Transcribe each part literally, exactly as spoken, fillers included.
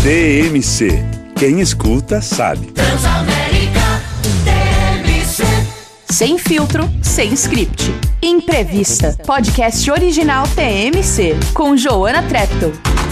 T M C. Quem escuta sabe. Transamérica T M C. Sem filtro, sem script. Imprevista. Podcast original T M C. Com Joana Treptow.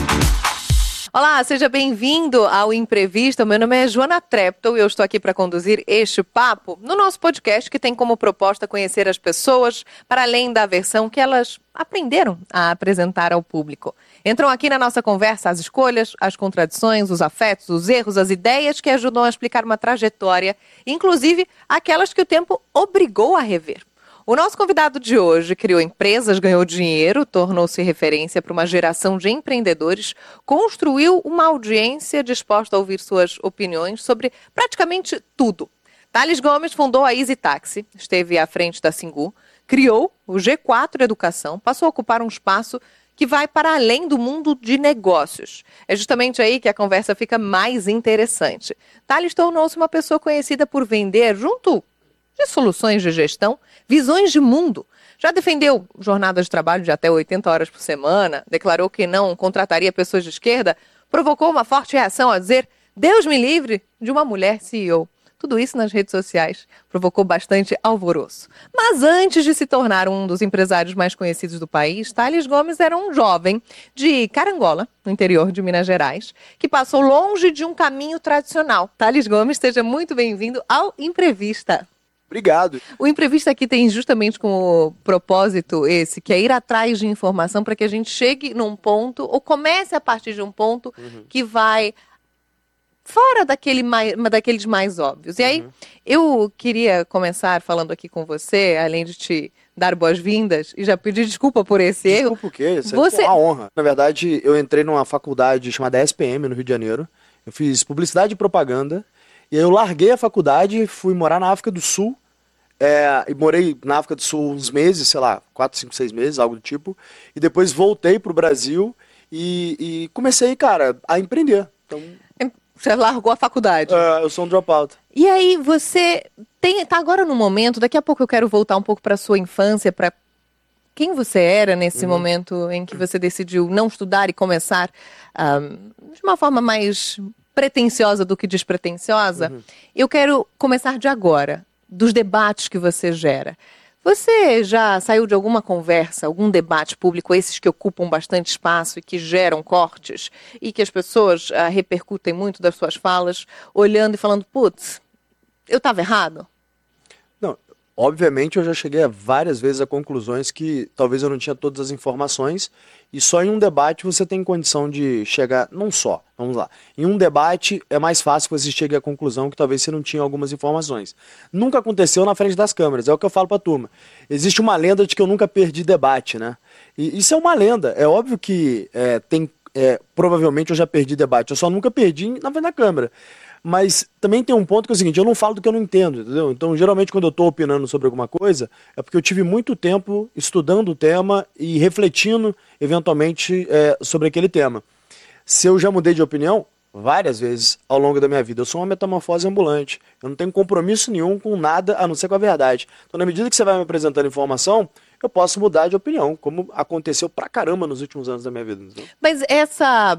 Olá, seja bem-vindo ao Imprevista. Meu nome é Joana Treptow e eu estou aqui para conduzir este papo no nosso podcast que tem como proposta conhecer as pessoas para além da versão que elas aprenderam a apresentar ao público. Entram aqui na nossa conversa as escolhas, as contradições, os afetos, os erros, as ideias que ajudam a explicar uma trajetória, inclusive aquelas que o tempo obrigou a rever. O nosso convidado de hoje criou empresas, ganhou dinheiro, tornou-se referência para uma geração de empreendedores, construiu uma audiência disposta a ouvir suas opiniões sobre praticamente tudo. Thales Gomes fundou a Easy Taxi, esteve à frente da Singu, criou o G quatro Educação, passou a ocupar um espaço que vai para além do mundo de negócios. É justamente aí que a conversa fica mais interessante. Thales tornou-se uma pessoa conhecida por vender, junto de soluções de gestão, visões de mundo. Já defendeu jornadas de trabalho de até oitenta horas por semana, declarou que não contrataria pessoas de esquerda, provocou uma forte reação a dizer Deus me livre de uma mulher C E O. Tudo isso nas redes sociais provocou bastante alvoroço. Mas antes de se tornar um dos empresários mais conhecidos do país, Thales Gomes era um jovem de Carangola, no interior de Minas Gerais, que passou longe de um caminho tradicional. Thales Gomes, seja muito bem-vindo ao Imprevista. Obrigado. O Imprevista aqui tem justamente como propósito esse, que é ir atrás de informação para que a gente chegue num ponto, ou comece a partir de um ponto uhum. que vai fora daquele mais, daqueles mais óbvios. E aí, uhum. eu queria começar falando aqui com você, além de te dar boas-vindas, e já pedir desculpa por esse desculpa erro. Desculpa o quê? Isso você... é uma honra. Na verdade, eu entrei numa faculdade chamada S P M, no Rio de Janeiro. Eu fiz publicidade e propaganda. E aí eu larguei a faculdade, fui morar na África do Sul, é, e morei na África do Sul uns meses, sei lá, quatro, cinco, seis meses, algo do tipo, e depois voltei pro Brasil e, e comecei, cara, a empreender. Então, você largou a faculdade. É, eu sou um dropout. E aí você tem, tá agora no momento, daqui a pouco eu quero voltar um pouco para sua infância, para quem você era nesse uhum. momento em que você decidiu não estudar e começar um, de uma forma mais pretensiosa do que despretensiosa. Uhum. Eu quero começar de agora, dos debates que você gera. Você já saiu de alguma conversa, algum debate público, esses que ocupam bastante espaço e que geram cortes, e que as pessoas uh, repercutem muito das suas falas, olhando e falando, putz, eu estava errado? Não, obviamente eu já cheguei a várias vezes a conclusões que talvez eu não tinha todas as informações, e só em um debate você tem condição de chegar, não só, vamos lá, em um debate é mais fácil que você chegue à conclusão que talvez você não tinha algumas informações. Nunca aconteceu na frente das câmeras, é o que eu falo pra turma. Existe uma lenda de que eu nunca perdi debate, né? E isso é uma lenda, é óbvio que é, tem, é, provavelmente eu já perdi debate, eu só nunca perdi na frente da câmera. Mas também tem um ponto que é o seguinte, eu não falo do que eu não entendo, entendeu? Então, geralmente, quando eu estou opinando sobre alguma coisa, é porque eu tive muito tempo estudando o tema e refletindo, eventualmente, é, sobre aquele tema. Se eu já mudei de opinião, várias vezes ao longo da minha vida, eu sou uma metamorfose ambulante. Eu não tenho compromisso nenhum com nada, a não ser com a verdade. Então, na medida que você vai me apresentando informação, eu posso mudar de opinião, como aconteceu pra caramba nos últimos anos da minha vida. Entendeu? Mas essa...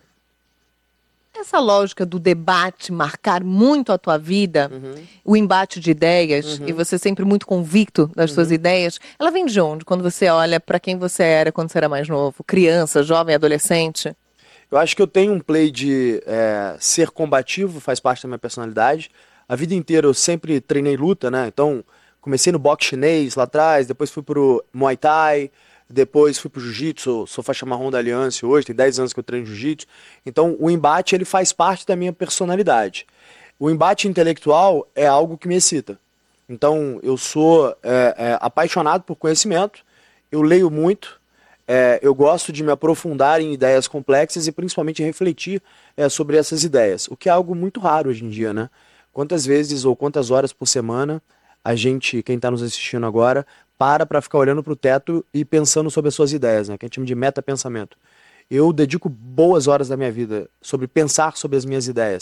Essa lógica do debate marcar muito a tua vida, uhum. o embate de ideias, uhum. e você sempre muito convicto das uhum. suas ideias, ela vem de onde? Quando você olha para quem você era quando você era mais novo? Criança, jovem, adolescente? Eu acho que eu tenho um play de é, ser combativo, faz parte da minha personalidade. A vida inteira eu sempre treinei luta, né? Então, comecei no boxe chinês lá atrás, depois fui pro Muay Thai, depois fui pro jiu-jitsu, sou faixa marrom da Aliança hoje, tem dez anos que eu treino jiu-jitsu. Então o embate ele faz parte da minha personalidade. O embate intelectual é algo que me excita. Então eu sou é, é, apaixonado por conhecimento, eu leio muito, é, eu gosto de me aprofundar em ideias complexas e principalmente refletir é, sobre essas ideias, o que é algo muito raro hoje em dia, né? Quantas vezes ou quantas horas por semana a gente, quem está nos assistindo agora, para para ficar olhando para o teto e pensando sobre as suas ideias, né? Que a gente chama de metapensamento. Eu dedico boas horas da minha vida sobre pensar sobre as minhas ideias,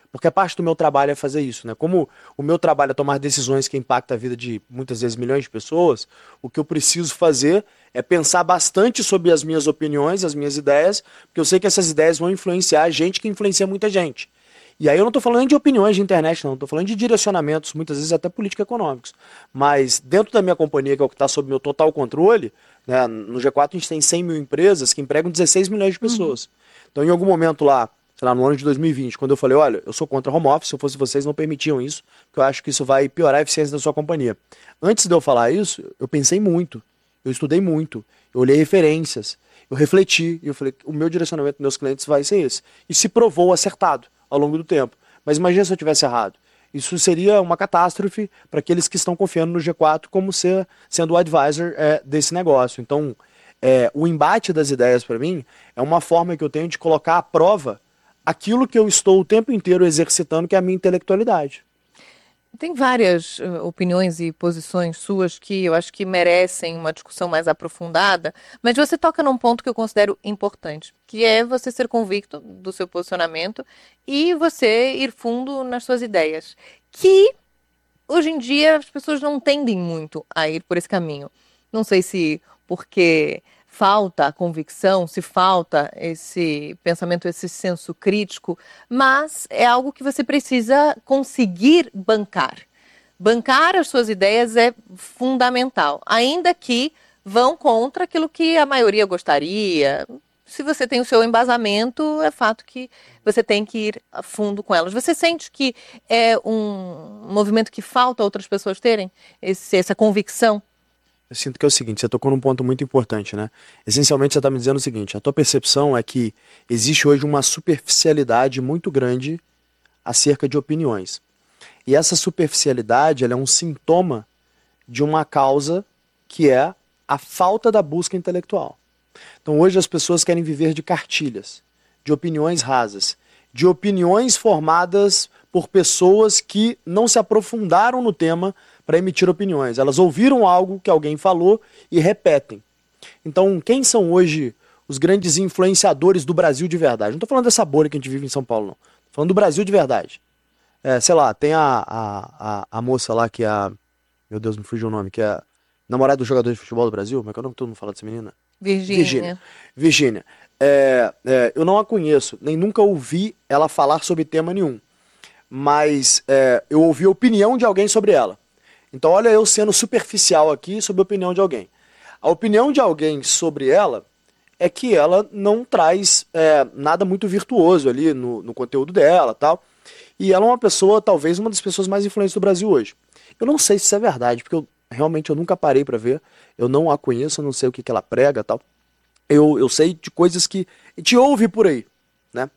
Porque a parte do meu trabalho é fazer isso, né? Como o meu trabalho é tomar decisões que impactam a vida de muitas vezes milhões de pessoas, o que eu preciso fazer é pensar bastante sobre as minhas opiniões, as minhas ideias, porque eu sei que essas ideias vão influenciar a gente que influencia muita gente. E aí eu não estou falando nem de opiniões de internet, não. Estou falando de direcionamentos, muitas vezes até político-econômicos. Mas dentro da minha companhia, que é o que está sob meu total controle, né, no G quatro a gente tem cem mil empresas que empregam dezesseis milhões de pessoas. Uhum. Então em algum momento lá, sei lá, no ano de dois mil e vinte, quando eu falei, olha, eu sou contra home office, se eu fosse vocês não permitiam isso, porque eu acho que isso vai piorar a eficiência da sua companhia. Antes de eu falar isso, eu pensei muito, eu estudei muito, eu olhei referências, eu refleti, e eu falei, o meu direcionamento dos meus clientes vai ser esse. E se provou acertado ao longo do tempo. Mas imagina se eu tivesse errado. Isso seria uma catástrofe para aqueles que estão confiando no G quatro como ser, sendo o advisor é, desse negócio. Então, é, o embate das ideias para mim é uma forma que eu tenho de colocar à prova aquilo que eu estou o tempo inteiro exercitando, que é a minha intelectualidade. Tem várias uh, opiniões e posições suas que eu acho que merecem uma discussão mais aprofundada, mas você toca num ponto que eu considero importante, que é você ser convicto do seu posicionamento e você ir fundo nas suas ideias, que hoje em dia as pessoas não tendem muito a ir por esse caminho. Não sei se porque falta a convicção, se falta esse pensamento, esse senso crítico, mas é algo que você precisa conseguir bancar. Bancar as suas ideias é fundamental, ainda que vão contra aquilo que a maioria gostaria. Se você tem o seu embasamento, é fato que você tem que ir a fundo com elas. Você sente que é um movimento que falta outras pessoas terem esse, essa convicção? Eu sinto que é o seguinte, você tocou num ponto muito importante, né? Essencialmente você está me dizendo o seguinte, a tua percepção é que existe hoje uma superficialidade muito grande acerca de opiniões. E essa superficialidade, ela é um sintoma de uma causa que é a falta da busca intelectual. Então hoje as pessoas querem viver de cartilhas, de opiniões rasas, de opiniões formadas por pessoas que não se aprofundaram no tema para emitir opiniões. Elas ouviram algo que alguém falou e repetem. Então, quem são hoje os grandes influenciadores do Brasil de verdade? Não estou falando dessa bolha que a gente vive em São Paulo, não. Estou falando do Brasil de verdade. É, sei lá, tem a, a, a, a moça lá que é a... Meu Deus, me fugiu o nome. Que é a namorada do jogador de futebol do Brasil. Como é que é o nome que todo mundo fala dessa menina? Virgínia. Virgínia. Virgínia. É, é, eu não a conheço, nem nunca ouvi ela falar sobre tema nenhum. Mas é, eu ouvi a opinião de alguém sobre ela. Então olha eu sendo superficial aqui sobre a opinião de alguém. A opinião de alguém sobre ela é que ela não traz é, nada muito virtuoso ali no, no conteúdo dela tal. E ela é uma pessoa, talvez uma das pessoas mais influentes do Brasil hoje. Eu não sei se isso é verdade, porque eu, realmente eu nunca parei para ver. Eu não a conheço, eu não sei o que, que ela prega tal. Eu, eu sei de coisas que a gente ouve por aí, né?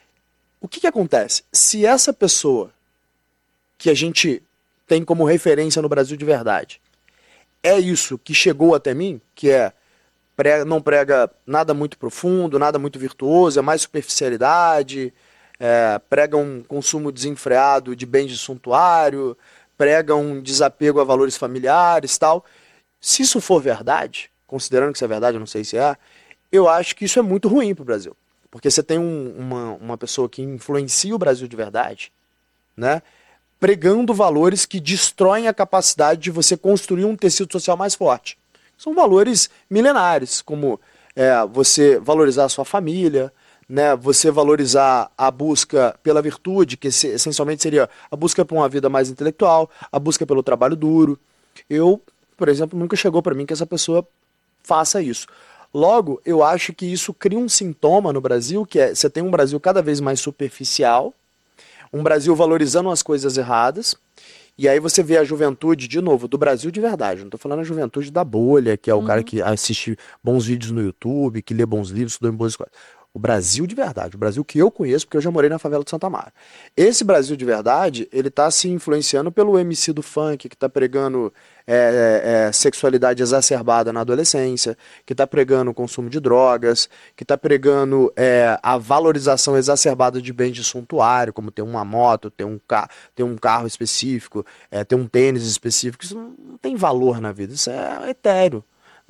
O que, que acontece? Se essa pessoa que a gente tem como referência no Brasil de verdade é isso que chegou até mim, que é prega, não prega nada muito profundo, nada muito virtuoso, é mais superficialidade, é, prega um consumo desenfreado de bens de suntuário, prega um desapego a valores familiares tal. Se isso for verdade, considerando que isso é verdade, eu não sei se é, eu acho que isso é muito ruim para o Brasil. Porque você tem um, uma, uma pessoa que influencia o Brasil de verdade, né, pregando valores que destroem a capacidade de você construir um tecido social mais forte. São valores milenares, como é, você valorizar a sua família, né, você valorizar a busca pela virtude, que essencialmente seria a busca por uma vida mais intelectual, a busca pelo trabalho duro. Eu, por exemplo, nunca chegou para mim que essa pessoa faça isso. Logo, eu acho que isso cria um sintoma no Brasil, que é, você tem um Brasil cada vez mais superficial, um Brasil valorizando as coisas erradas, e aí você vê a juventude, de novo, do Brasil de verdade. Não estou falando a juventude da bolha, que é o uhum. cara que assiste bons vídeos no YouTube, que lê bons livros, estuda em boas escolas. O Brasil de verdade, o Brasil que eu conheço, porque eu já morei na favela de Santa Amaro. Esse Brasil de verdade, ele está se influenciando pelo M C do funk, que está pregando é, é, sexualidade exacerbada na adolescência, que está pregando o consumo de drogas, que está pregando é, a valorização exacerbada de bens de suntuário, como ter uma moto, ter um, ca ter um carro específico, é, ter um tênis específico. Isso não tem valor na vida, isso é etéreo.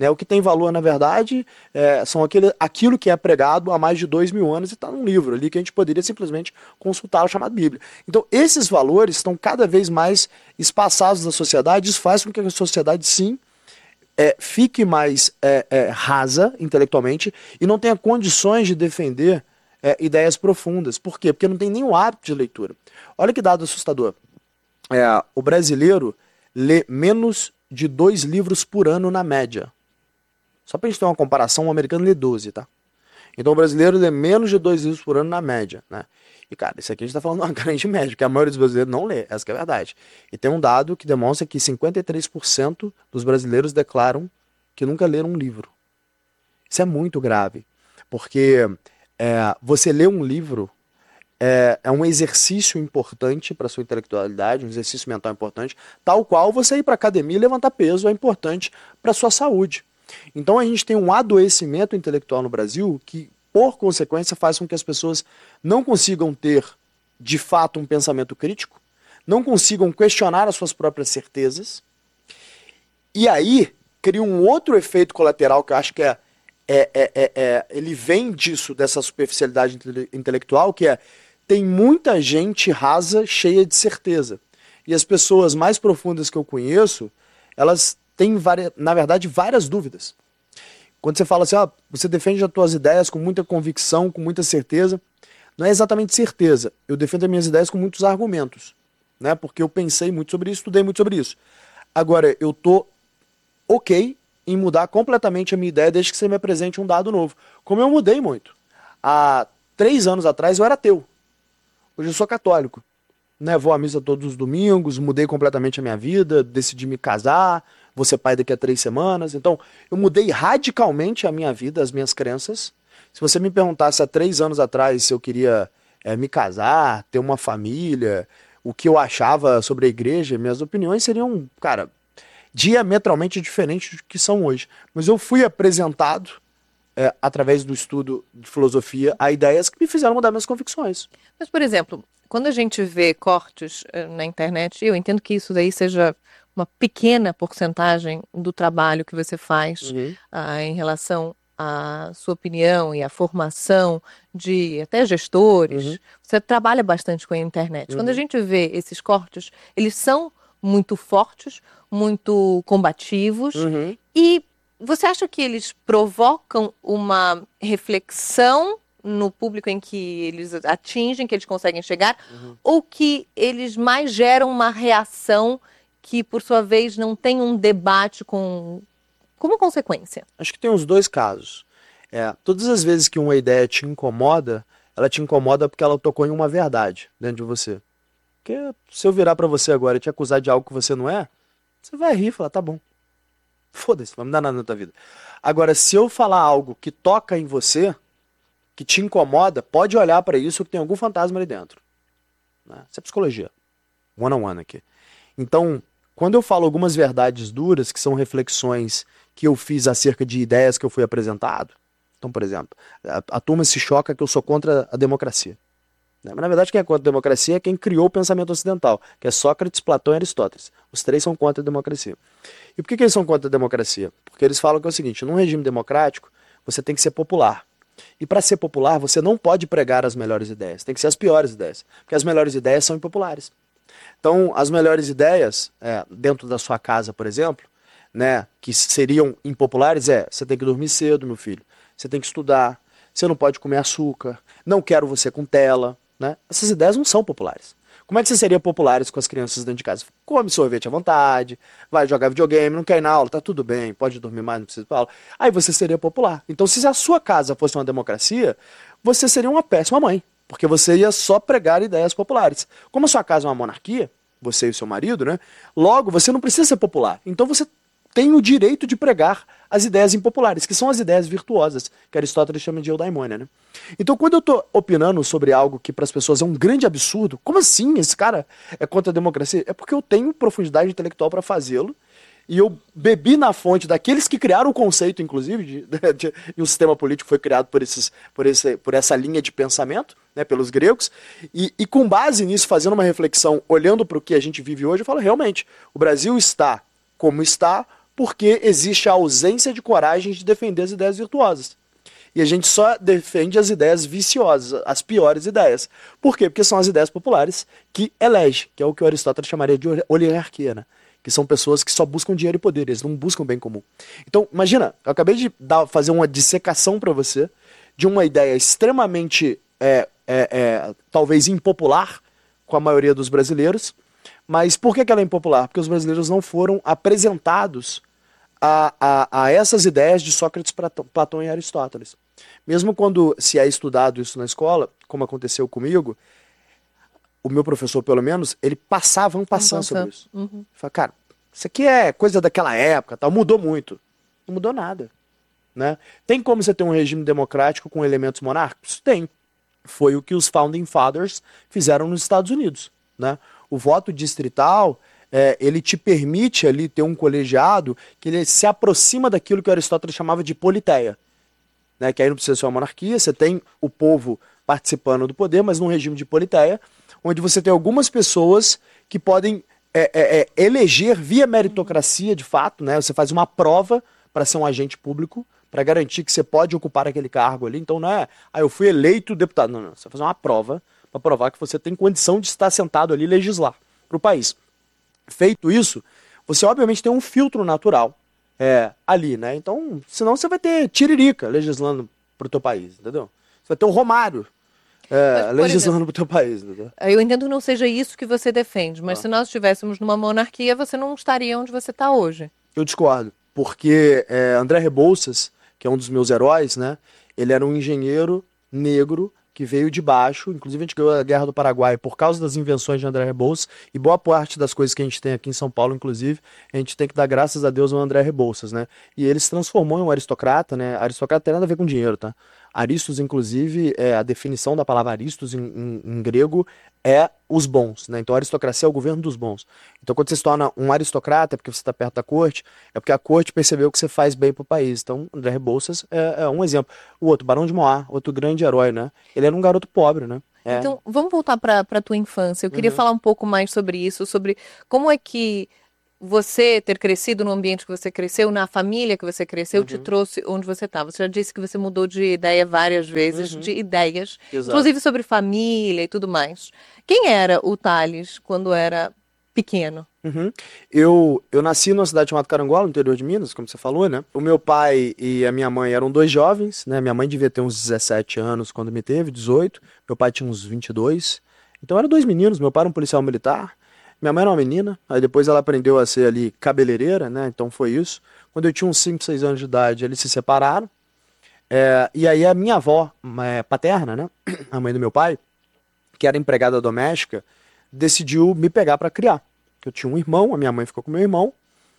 Né? O que tem valor, na verdade, é, são aquele, aquilo que é pregado há mais de dois mil anos e está num livro ali que a gente poderia simplesmente consultar, o chamado Bíblia. Então, esses valores estão cada vez mais espaçados na sociedade, isso faz com que a sociedade, sim, é, fique mais é, é, rasa intelectualmente e não tenha condições de defender é, ideias profundas. Por quê? Porque não tem nenhum hábito de leitura. Olha que dado assustador. É, o brasileiro lê menos de dois livros por ano na média. Só pra gente ter uma comparação, o americano lê doze, tá? Então o brasileiro lê menos de dois livros por ano na média, né? E, cara, isso aqui a gente tá falando de uma grande média, porque a maioria dos brasileiros não lê, essa que é a verdade. E tem um dado que demonstra que cinquenta e três por cento dos brasileiros declaram que nunca leram um livro. Isso é muito grave, porque é, você ler um livro é, é um exercício importante para sua intelectualidade, um exercício mental importante, tal qual você ir para academia e levantar peso é importante para sua saúde. Então a gente tem um adoecimento intelectual no Brasil que, por consequência, faz com que as pessoas não consigam ter, de fato, um pensamento crítico, não consigam questionar as suas próprias certezas, e aí cria um outro efeito colateral que eu acho que é, é, é, é, é ele vem disso, dessa superficialidade intele- intelectual, que é, tem muita gente rasa, cheia de certeza. E as pessoas mais profundas que eu conheço, elas têm, várias, na verdade, várias dúvidas. Quando você fala assim, ah, você defende as suas ideias com muita convicção, com muita certeza, não é exatamente certeza. Eu defendo as minhas ideias com muitos argumentos, né? Porque eu pensei muito sobre isso, estudei muito sobre isso. Agora, eu tô ok em mudar completamente a minha ideia desde que você me apresente um dado novo. Como eu mudei muito. Há três anos atrás eu era ateu. Hoje eu sou católico. Né? Vou à missa todos os domingos, mudei completamente a minha vida, decidi me casar, vou ser pai daqui a três semanas. Então, eu mudei radicalmente a minha vida, as minhas crenças. Se você me perguntasse há três anos atrás se eu queria é, me casar, ter uma família, o que eu achava sobre a igreja, minhas opiniões seriam, cara, diametralmente diferentes do que são hoje. Mas eu fui apresentado, é, através do estudo de filosofia, a ideias que me fizeram mudar minhas convicções. Mas, por exemplo, quando a gente vê cortes uh, na internet, eu entendo que isso daí seja uma pequena porcentagem do trabalho que você faz Uhum. uh, em relação à sua opinião e à formação de até gestores. Uhum. Você trabalha bastante com a internet. Uhum. Quando a gente vê esses cortes, eles são muito fortes, muito combativos. Uhum. E você acha que eles provocam uma reflexão no público em que eles atingem, que eles conseguem chegar, Uhum. ou que eles mais geram uma reação que, por sua vez, não tem um debate com, como consequência? Acho que tem os dois casos. É, todas as vezes que uma ideia te incomoda, ela te incomoda porque ela tocou em uma verdade dentro de você. Porque se eu virar pra você agora e te acusar de algo que você não é, você vai rir e falar, tá bom. Foda-se, não vai me dar nada na tua vida. Agora, se eu falar algo que toca em você, que te incomoda, pode olhar pra isso que tem algum fantasma ali dentro. Né? Isso é psicologia. One on one aqui. Então, quando eu falo algumas verdades duras, que são reflexões que eu fiz acerca de ideias que eu fui apresentado, então, por exemplo, a, a turma se choca que eu sou contra a democracia. Né? Mas, na verdade, quem é contra a democracia é quem criou o pensamento ocidental, que é Sócrates, Platão e Aristóteles. Os três são contra a democracia. E por que, que eles são contra a democracia? Porque eles falam que é o seguinte, num regime democrático, você tem que ser popular. E para ser popular, você não pode pregar as melhores ideias, tem que ser as piores ideias, porque as melhores ideias são impopulares. Então, as melhores ideias, é, dentro da sua casa, por exemplo, né, que seriam impopulares, é, você tem que dormir cedo, meu filho, você tem que estudar, você não pode comer açúcar, não quero você com tela, né? Essas ideias não são populares. Como é que você seria populares com as crianças dentro de casa? Come sorvete à vontade, vai jogar videogame, não quer ir na aula, tá tudo bem, pode dormir mais, não precisa ir pra aula. Aí você seria popular. Então, se a sua casa fosse uma democracia, você seria uma péssima mãe, porque você ia só pregar ideias populares. Como a sua casa é uma monarquia, você e o seu marido, né? Logo, você não precisa ser popular. Então você tem o direito de pregar as ideias impopulares, que são as ideias virtuosas, que Aristóteles chama de eudaimonia, né? Então, quando eu estou opinando sobre algo que para as pessoas é um grande absurdo, como assim esse cara é contra a democracia? É porque eu tenho profundidade intelectual para fazê-lo, e eu bebi na fonte daqueles que criaram o conceito, inclusive, de, de, de, e o sistema político foi criado por, esses, por, esse, por essa linha de pensamento, né, pelos gregos, e, e com base nisso, fazendo uma reflexão, olhando para o que a gente vive hoje, eu falo, realmente, o Brasil está como está porque existe a ausência de coragem de defender as ideias virtuosas. E a gente só defende as ideias viciosas, as piores ideias. Por quê? Porque são as ideias populares que elegem, que é o que Aristóteles chamaria de oligarquia, né? Que são pessoas que só buscam dinheiro e poder, eles não buscam bem comum. Então, imagina, eu acabei de dar, fazer uma dissecação para você de uma ideia extremamente, é, é, é, talvez impopular com a maioria dos brasileiros, mas por que que ela é impopular? Porque os brasileiros não foram apresentados A, a, a essas ideias de Sócrates, Platão e Aristóteles. Mesmo quando se é estudado isso na escola, como aconteceu comigo, o meu professor, pelo menos, ele passava um passando sobre isso. Uhum. Fala, cara, isso aqui é coisa daquela época, tal, mudou muito. Não mudou nada. Né? Tem como você ter um regime democrático com elementos monárquicos? Tem. Foi o que os Founding Fathers fizeram nos Estados Unidos. Né? O voto distrital... É, ele te permite ali ter um colegiado que ele se aproxima daquilo que Aristóteles chamava de politeia. Né? Que aí não precisa ser uma monarquia, você tem o povo participando do poder, mas num regime de politeia, onde você tem algumas pessoas que podem é, é, é, eleger via meritocracia, de fato, né? Você faz uma prova para ser um agente público, para garantir que você pode ocupar aquele cargo ali. Então não é, ah, eu fui eleito deputado. Não, não. Você vai fazer uma prova para provar que você tem condição de estar sentado ali e legislar para o país. Feito isso, você obviamente tem um filtro natural é, ali, né? Então, senão você vai ter Tiririca legislando pro teu país, entendeu? Você vai ter o Romário é, mas, legislando exemplo, pro teu país, entendeu? Eu entendo que não seja isso que você defende, mas ah. se nós estivéssemos numa monarquia, você não estaria onde você está hoje. Eu discordo, porque é, André Rebouças, que é um dos meus heróis, né? Ele era um engenheiro negro que veio de baixo, inclusive a gente ganhou a Guerra do Paraguai por causa das invenções de André Rebouças, e boa parte das coisas que a gente tem aqui em São Paulo, inclusive, a gente tem que dar graças a Deus ao André Rebouças, né? E ele se transformou em um aristocrata, né? Aristocrata tem nada a ver com dinheiro, tá? Aristos, inclusive, é, a definição da palavra aristos em, em, em grego é os bons, né? Então a aristocracia é o governo dos bons. Então quando você se torna um aristocrata é porque você está perto da corte, é porque a corte percebeu que você faz bem pro país. Então André Rebouças é, é um exemplo. O outro, Barão de Moá, outro grande herói, né? Ele era um garoto pobre, né? É. Então vamos voltar para a tua infância. Eu queria uhum. falar um pouco mais sobre isso, sobre como é que você ter crescido no ambiente que você cresceu, na família que você cresceu, uhum. te trouxe onde você está. Você já disse que você mudou de ideia várias vezes, uhum. de ideias, Exato. Inclusive sobre família e tudo mais. Quem era o Thales quando era pequeno? Uhum. Eu, eu nasci numa cidade chamada Carangola, no interior de Minas, como você falou, né? O meu pai e a minha mãe eram dois jovens, né? Minha mãe devia ter uns dezessete anos quando me teve, dezoito. Meu pai tinha uns vinte e dois. Então eram dois meninos, meu pai era um policial militar. Minha mãe era uma menina, aí depois ela aprendeu a ser ali cabeleireira, né? Então foi isso. Quando eu tinha uns cinco, seis anos de idade, eles se separaram. É, e aí a minha avó é, paterna, né? A mãe do meu pai, que era empregada doméstica, decidiu me pegar para criar. Eu tinha um irmão, a minha mãe ficou com meu irmão.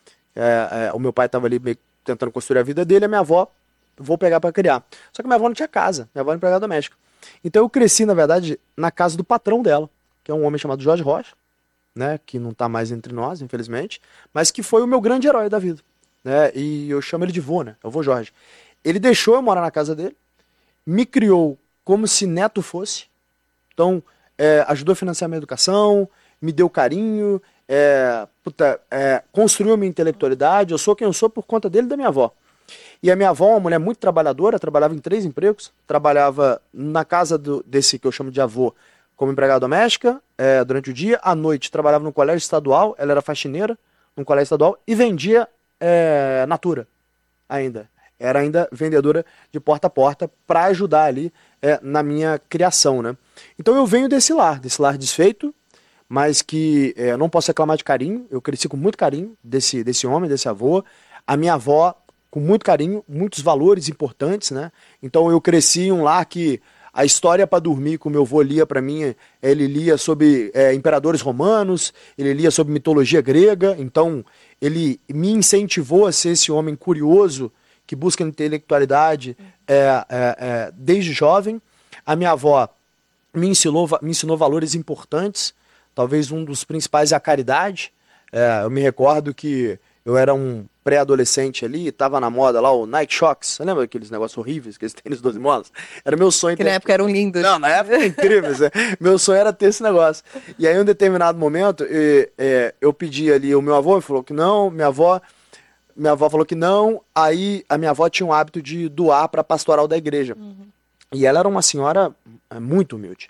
É, é, o meu pai estava ali meio tentando construir a vida dele, a minha avó, vou pegar para criar. Só que minha avó não tinha casa, minha avó era empregada doméstica. Então eu cresci, na verdade, na casa do patrão dela, que é um homem chamado Jorge Rocha, né, que não está mais entre nós, infelizmente, mas que foi o meu grande herói da vida, né, e eu chamo ele de vô, né, é o vô Jorge. Ele deixou eu morar na casa dele, me criou como se neto fosse, então é, ajudou a financiar a minha educação, me deu carinho, é, puta, é, construiu a minha intelectualidade, eu sou quem eu sou por conta dele e da minha avó. E a minha avó, uma mulher muito trabalhadora, trabalhava em três empregos, trabalhava na casa do, desse que eu chamo de avô, como empregada doméstica, é, durante o dia, à noite trabalhava no colégio estadual, ela era faxineira no colégio estadual e vendia é, Natura ainda. Era ainda vendedora de porta a porta para ajudar ali é, na minha criação, né? Então eu venho desse lar, desse lar desfeito, mas que é, não posso reclamar de carinho, eu cresci com muito carinho desse, desse homem, desse avô. A minha avó, com muito carinho, muitos valores importantes, né? Então eu cresci em um lar que a história para dormir que o meu avô lia para mim, ele lia sobre é, imperadores romanos, ele lia sobre mitologia grega, então ele me incentivou a ser esse homem curioso, que busca intelectualidade é, é, é, desde jovem. A minha avó me ensinou, me ensinou valores importantes, talvez um dos principais é a caridade. É, eu me recordo que eu era um pré-adolescente ali, tava na moda lá o Nike Shox, você lembra aqueles negócios horríveis, aqueles tênis doze molas? Era meu sonho. Que ter... na época eram lindos. Não, na época eram incríveis. É. Meu sonho era ter esse negócio. E aí, em um determinado momento, eu, eu pedi ali, o meu avô falou que não, minha avó minha avó falou que não, aí a minha avó tinha um hábito de doar para a pastoral da igreja. Uhum. E ela era uma senhora muito humilde.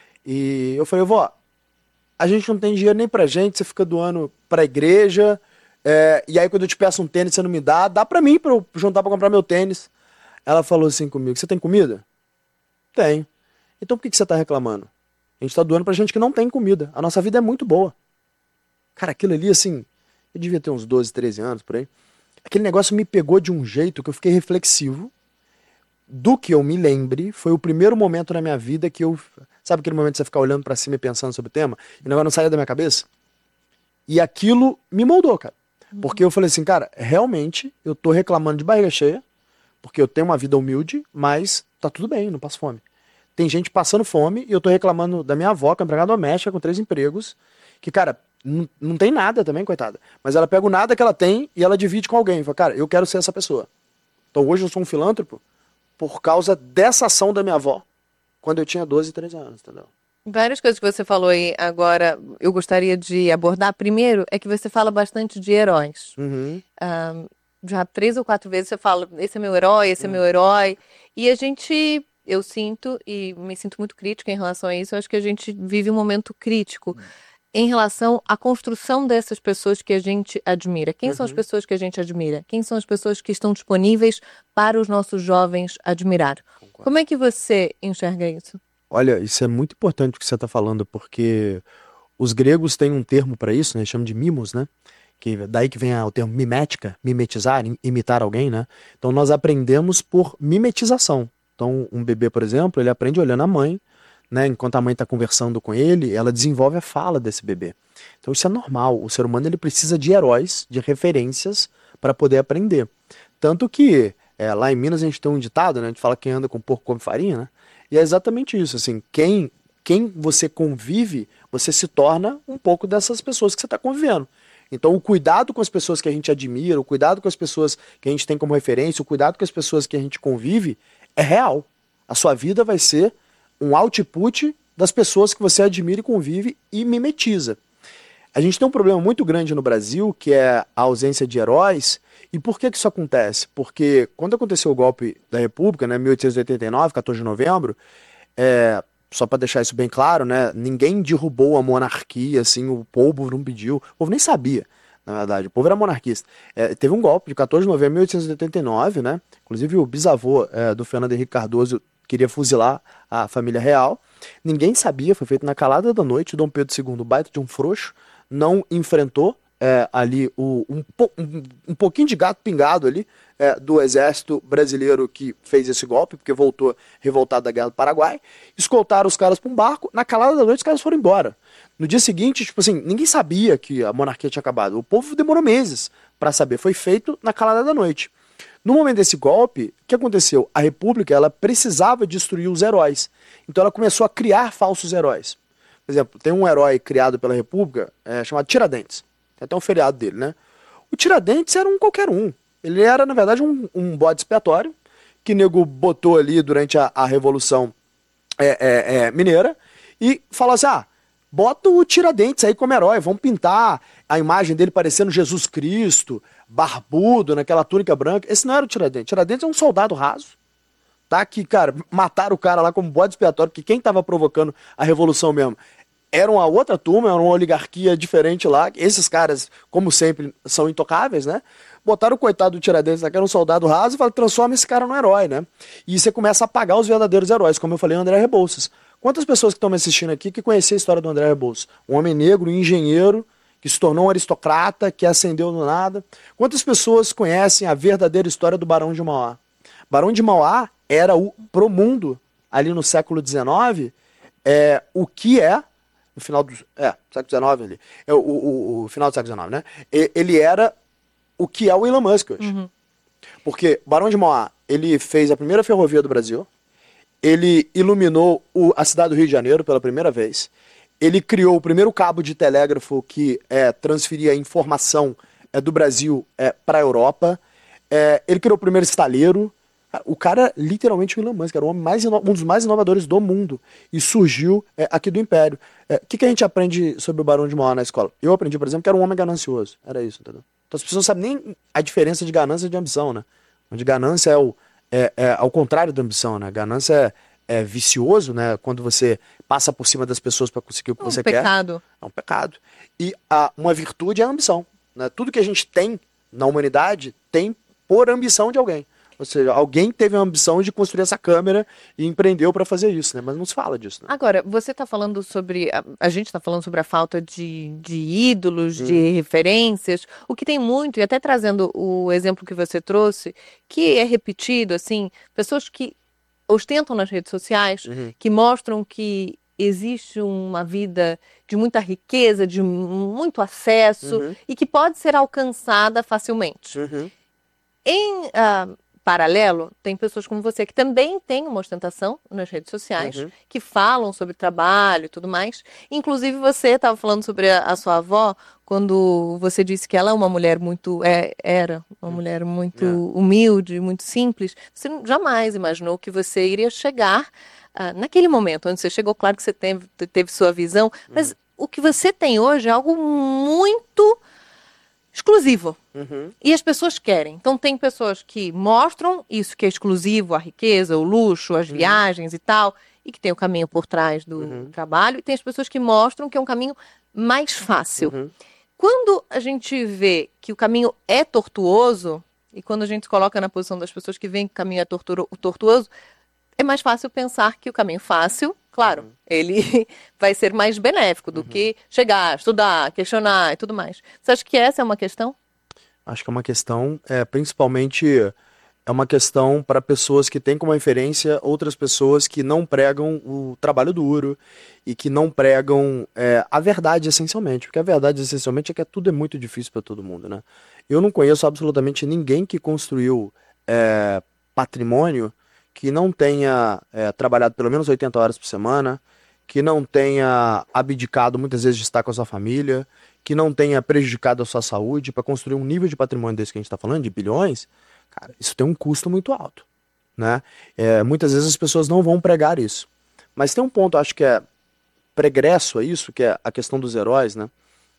E eu falei, vó, a gente não tem dinheiro nem pra gente, você fica doando pra igreja, é, e aí quando eu te peço um tênis você não me dá, dá pra mim pra eu juntar pra comprar meu tênis. Ela falou assim comigo, você tem comida? Tenho. Então por que, que você tá reclamando? A gente tá doando pra gente que não tem comida. A nossa vida é muito boa. Cara, aquilo ali, assim, eu devia ter uns doze, treze anos, por aí. Aquele negócio me pegou de um jeito que eu fiquei reflexivo. Do que eu me lembre, foi o primeiro momento na minha vida que eu... Sabe aquele momento que você fica olhando pra cima e pensando sobre o tema? E o negócio não saía da minha cabeça? E aquilo me moldou, cara. Porque eu falei assim, cara, realmente eu tô reclamando de barriga cheia, porque eu tenho uma vida humilde, mas tá tudo bem, não passo fome. Tem gente passando fome e eu tô reclamando da minha avó, que é empregada doméstica, com três empregos, que, cara, não, não tem nada também, coitada. Mas ela pega o nada que ela tem e ela divide com alguém. Fala, cara, eu quero ser essa pessoa. Então hoje eu sou um filântropo por causa dessa ação da minha avó, quando eu tinha doze, treze anos, entendeu? Várias coisas que você falou aí agora, eu gostaria de abordar. Primeiro, é que você fala bastante de heróis. Uhum. Um, já três ou quatro vezes você fala, esse é meu herói, esse uhum. é meu herói. E a gente, eu sinto, e me sinto muito crítica em relação a isso, eu acho que a gente vive um momento crítico uhum. em relação à construção dessas pessoas que a gente admira. Quem uhum. são as pessoas que a gente admira? Quem são as pessoas que estão disponíveis para os nossos jovens admirar? Concordo. Como é que você enxerga isso? Olha, isso é muito importante o que você está falando, porque os gregos têm um termo para isso, né? Chamam de mimos, né? Que daí que vem o termo mimética, mimetizar, imitar alguém, né? Então nós aprendemos por mimetização. Então um bebê, por exemplo, ele aprende olhando a mãe, né? Enquanto a mãe está conversando com ele, ela desenvolve a fala desse bebê. Então isso é normal. O ser humano ele precisa de heróis, de referências para poder aprender. Tanto que é, lá em Minas a gente tem um ditado, né? A gente fala que quem anda com porco come farinha, né? E é exatamente isso, assim, quem, quem você convive, você se torna um pouco dessas pessoas que você está convivendo. Então o cuidado com as pessoas que a gente admira, o cuidado com as pessoas que a gente tem como referência, o cuidado com as pessoas que a gente convive, é real. A sua vida vai ser um output das pessoas que você admira e convive e mimetiza. A gente tem um problema muito grande no Brasil, que é a ausência de heróis. E por que que isso acontece? Porque quando aconteceu o golpe da República, né, mil oitocentos e oitenta e nove, quatorze de novembro, é, só para deixar isso bem claro, né, ninguém derrubou a monarquia, assim, o povo não pediu, o povo nem sabia, na verdade, o povo era monarquista. É, teve um golpe de quatorze de novembro de mil oitocentos e oitenta e nove, né, inclusive o bisavô é, do Fernando Henrique Cardoso queria fuzilar a família real. Ninguém sabia, foi feito na calada da noite. Dom Pedro segundo, baita de um frouxo, não enfrentou é, ali o, um, um, um pouquinho de gato pingado ali é, do exército brasileiro que fez esse golpe, porque voltou revoltado da guerra do Paraguai. Escoltaram os caras para um barco, na calada da noite os caras foram embora. No dia seguinte, tipo assim, ninguém sabia que a monarquia tinha acabado. O povo demorou meses para saber, foi feito na calada da noite. No momento desse golpe, o que aconteceu? A República ela precisava destruir os heróis. Então ela começou a criar falsos heróis. Por exemplo, tem um herói criado pela República é, chamado Tiradentes. Tem até um feriado dele, né? O Tiradentes era um qualquer um. Ele era, na verdade, um, um bode expiatório que o nego botou ali durante a, a Revolução é, é, é, Mineira e falou assim, ah, bota o Tiradentes aí como herói, vamos pintar a imagem dele parecendo Jesus Cristo, barbudo, naquela túnica branca. Esse não era o Tiradentes. Tiradentes é um soldado raso, tá? Que, cara, mataram o cara lá como bode expiatório, que quem estava provocando a revolução mesmo era uma outra turma, era uma oligarquia diferente lá. Esses caras, como sempre, são intocáveis, né? Botaram o coitado do Tiradentes lá, que era um soldado raso, e falaram, transforma esse cara num herói, né? E você começa a apagar os verdadeiros heróis, como eu falei, o André Rebouças. Quantas pessoas que estão me assistindo aqui que conheciam a história do André Rebouças? Um homem negro, um engenheiro, que se tornou um aristocrata, que ascendeu no nada. Quantas pessoas conhecem a verdadeira história do Barão de Mauá? Barão de Mauá era o, pro mundo, ali no século dezenove, é, o que é, no final do é, século dezenove ali, é, o, o, o final do século dezenove, né? E, ele era o que é o Elon Musk hoje. Uhum. Porque Barão de Mauá, ele fez a primeira ferrovia do Brasil, ele iluminou o, a cidade do Rio de Janeiro pela primeira vez, ele criou o primeiro cabo de telégrafo que é, transferia informação é, do Brasil é, para a Europa, é, ele criou o primeiro estaleiro. O cara, literalmente, o Elon Musk, era o homem mais um dos mais inovadores do mundo e surgiu é, aqui do Império. O é, que, que a gente aprende sobre o Barão de Mauá na escola? Eu aprendi, por exemplo, que era um homem ganancioso. Era isso, entendeu? Então as pessoas não sabem nem a diferença de ganância e de ambição, né? Onde ganância é, o, é, é ao contrário da ambição, né? Ganância é, é vicioso, né? Quando você passa por cima das pessoas para conseguir o que É um você pecado. quer. É um pecado. E a, uma virtude é a ambição, né? Tudo que a gente tem na humanidade tem por ambição de alguém. Ou seja, alguém teve a ambição de construir essa câmera e empreendeu para fazer isso, né? Mas não se fala disso, né? Agora, você está falando sobre. A, a gente está falando sobre a falta de, de ídolos, hum. de referências, o que tem muito, e até trazendo o exemplo que você trouxe, que é repetido, assim, pessoas que ostentam nas redes sociais, uhum. que mostram que existe uma vida de muita riqueza, de muito acesso, uhum. e que pode ser alcançada facilmente. Uhum. Em. Uh, paralelo, tem pessoas como você que também têm uma ostentação nas redes sociais, uhum. que falam sobre trabalho e tudo mais. Inclusive, você estava falando sobre a, a sua avó, quando você disse que ela é uma mulher muito... É, era uma mulher muito yeah. humilde, muito simples. Você jamais imaginou que você iria chegar uh, naquele momento onde você chegou. Claro que você teve, teve sua visão, uhum. mas o que você tem hoje é algo muito... exclusivo. Uhum. E as pessoas querem. Então tem pessoas que mostram isso que é exclusivo, a riqueza, o luxo, as uhum. viagens e tal, e que tem o caminho por trás do uhum. trabalho. E tem as pessoas que mostram que é um caminho mais fácil. Uhum. Quando a gente vê que o caminho é tortuoso, e quando a gente se coloca na posição das pessoas que veem que o caminho é torturo, tortuoso, é mais fácil pensar que o caminho fácil, claro, uhum. ele vai ser mais benéfico do uhum. que chegar, estudar, questionar e tudo mais. Você acha que essa é uma questão? Acho que é uma questão, é, principalmente, é uma questão para pessoas que têm como referência outras pessoas que não pregam o trabalho duro e que não pregam é, a verdade essencialmente. Porque a verdade essencialmente é que tudo é muito difícil para todo mundo, né? Eu não conheço absolutamente ninguém que construiu é, patrimônio que não tenha é, trabalhado pelo menos oitenta horas por semana, que não tenha abdicado muitas vezes de estar com a sua família, que não tenha prejudicado a sua saúde para construir um nível de patrimônio desse que a gente está falando, de bilhões. Cara, isso tem um custo muito alto, né? É, muitas vezes as pessoas não vão pregar isso. Mas tem um ponto, acho que é pregresso a isso, que é a questão dos heróis, né?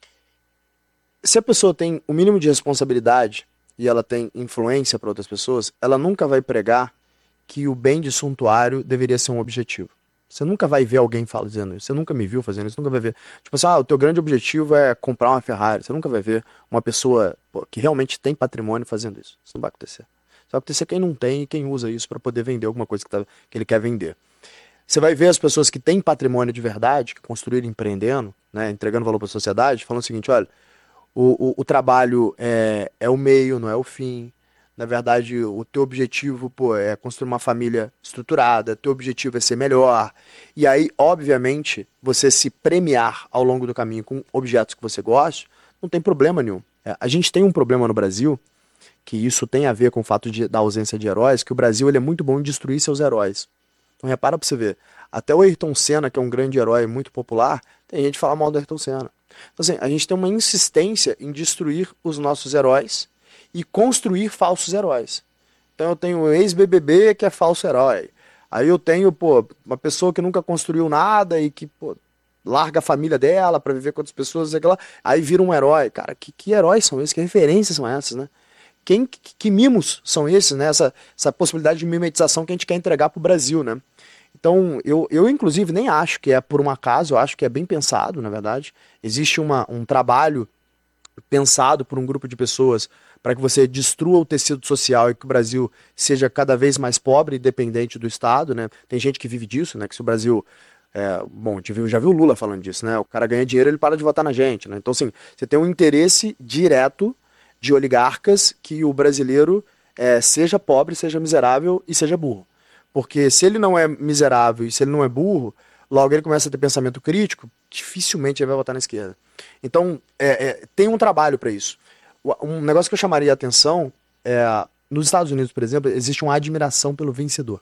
Se a pessoa tem o mínimo de responsabilidade e ela tem influência para outras pessoas, ela nunca vai pregar que o bem de suntuário deveria ser um objetivo. Você nunca vai ver alguém fazendo isso. Você nunca me viu fazendo isso. Nunca vai ver. Tipo assim, ah, o teu grande objetivo é comprar uma Ferrari. Você nunca vai ver uma pessoa pô, que realmente tem patrimônio fazendo isso. Isso não vai acontecer. Isso vai acontecer quem não tem e quem usa isso para poder vender alguma coisa que, tá, que ele quer vender. Você vai ver as pessoas que têm patrimônio de verdade, que construíram empreendendo, né, entregando valor para a sociedade, falando o seguinte, olha, o, o, o trabalho é, é o meio, não é o fim. Na verdade, o teu objetivo, pô, é construir uma família estruturada, teu objetivo é ser melhor. E aí, obviamente, você se premiar ao longo do caminho com objetos que você gosta, não tem problema nenhum. É, a gente tem um problema no Brasil, que isso tem a ver com o fato de, da ausência de heróis, que o Brasil ele é muito bom em destruir seus heróis. Então repara pra você ver, até o Ayrton Senna, que é um grande herói muito popular, tem gente que fala mal do Ayrton Senna. Então assim, a gente tem uma insistência em destruir os nossos heróis, e construir falsos heróis. Então eu tenho um ex-B B B que é falso herói. Aí eu tenho, pô, uma pessoa que nunca construiu nada e que, pô, larga a família dela pra viver com outras pessoas, lá, aí vira um herói. Cara, que, que heróis são esses? Que referências são essas, né? Quem, que, que mimos são esses, né? Essa, essa possibilidade de mimetização que a gente quer entregar pro Brasil, né? Então, eu, eu inclusive nem acho que é por um acaso, eu acho que é bem pensado, na verdade. Existe uma, um trabalho pensado por um grupo de pessoas para que você destrua o tecido social e que o Brasil seja cada vez mais pobre e dependente do Estado, né? Tem gente que vive disso, né? Que se o Brasil... É, bom, a gente viu, já viu o Lula falando disso, né? O cara ganha dinheiro, ele para de votar na gente, né? Então, assim, você tem um interesse direto de oligarcas que o brasileiro é, seja pobre, seja miserável e seja burro. Porque se ele não é miserável e se ele não é burro, logo ele começa a ter pensamento crítico, dificilmente ele vai votar na esquerda. Então, é, é, tem um trabalho para isso. Um negócio que eu chamaria a atenção é, nos Estados Unidos, por exemplo, existe uma admiração pelo vencedor.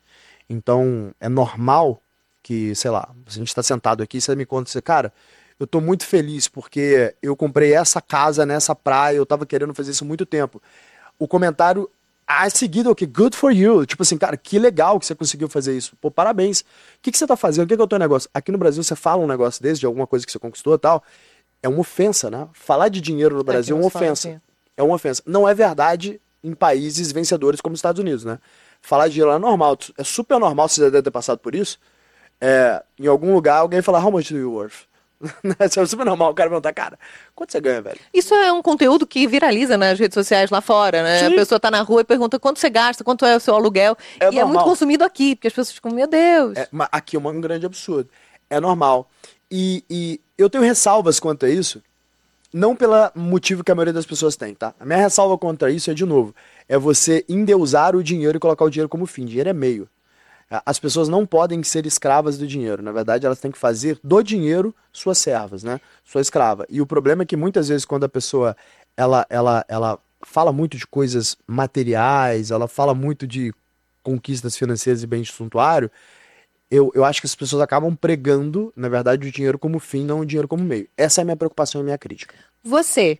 Então, é normal que, sei lá, a gente está sentado aqui, você me conta, você, cara, eu tô muito feliz porque eu comprei essa casa nessa praia, eu tava querendo fazer isso há muito tempo. O comentário a seguir é o que? Good for you. Tipo assim, cara, que legal que você conseguiu fazer isso. Pô, parabéns. O que, que você tá fazendo? O que, que é o teu negócio? Aqui no Brasil, você fala um negócio desse, de alguma coisa que você conquistou e tal, é uma ofensa, né? Falar de dinheiro no Brasil é uma ofensa. é uma ofensa. Não é verdade em países vencedores como os Estados Unidos, né? Falar de dinheiro é normal, é super normal, você já deve ter passado por isso. É, em algum lugar alguém fala, how much do you worth? Isso é super normal, o cara perguntar, cara, quanto você ganha, velho? Isso é um conteúdo que viraliza nas redes sociais lá fora, né? Sim. A pessoa tá na rua e pergunta quanto você gasta, quanto é o seu aluguel. É e normal. é muito consumido aqui, porque as pessoas ficam, meu Deus. É, mas aqui é um grande absurdo. É normal. E, e eu tenho ressalvas quanto a isso, não pelo motivo que a maioria das pessoas tem, tá? A minha ressalva contra isso é, de novo, é você endeusar o dinheiro e colocar o dinheiro como fim. Dinheiro é meio. As pessoas não podem ser escravas do dinheiro. Na verdade, elas têm que fazer do dinheiro suas servas, né? Sua escrava. E o problema é que muitas vezes quando a pessoa ela, ela, ela fala muito de coisas materiais, ela fala muito de conquistas financeiras e bem de suntuário, eu, eu acho que as pessoas acabam pregando, na verdade, o dinheiro como fim, não o dinheiro como meio. Essa é a minha preocupação e a minha crítica. Você,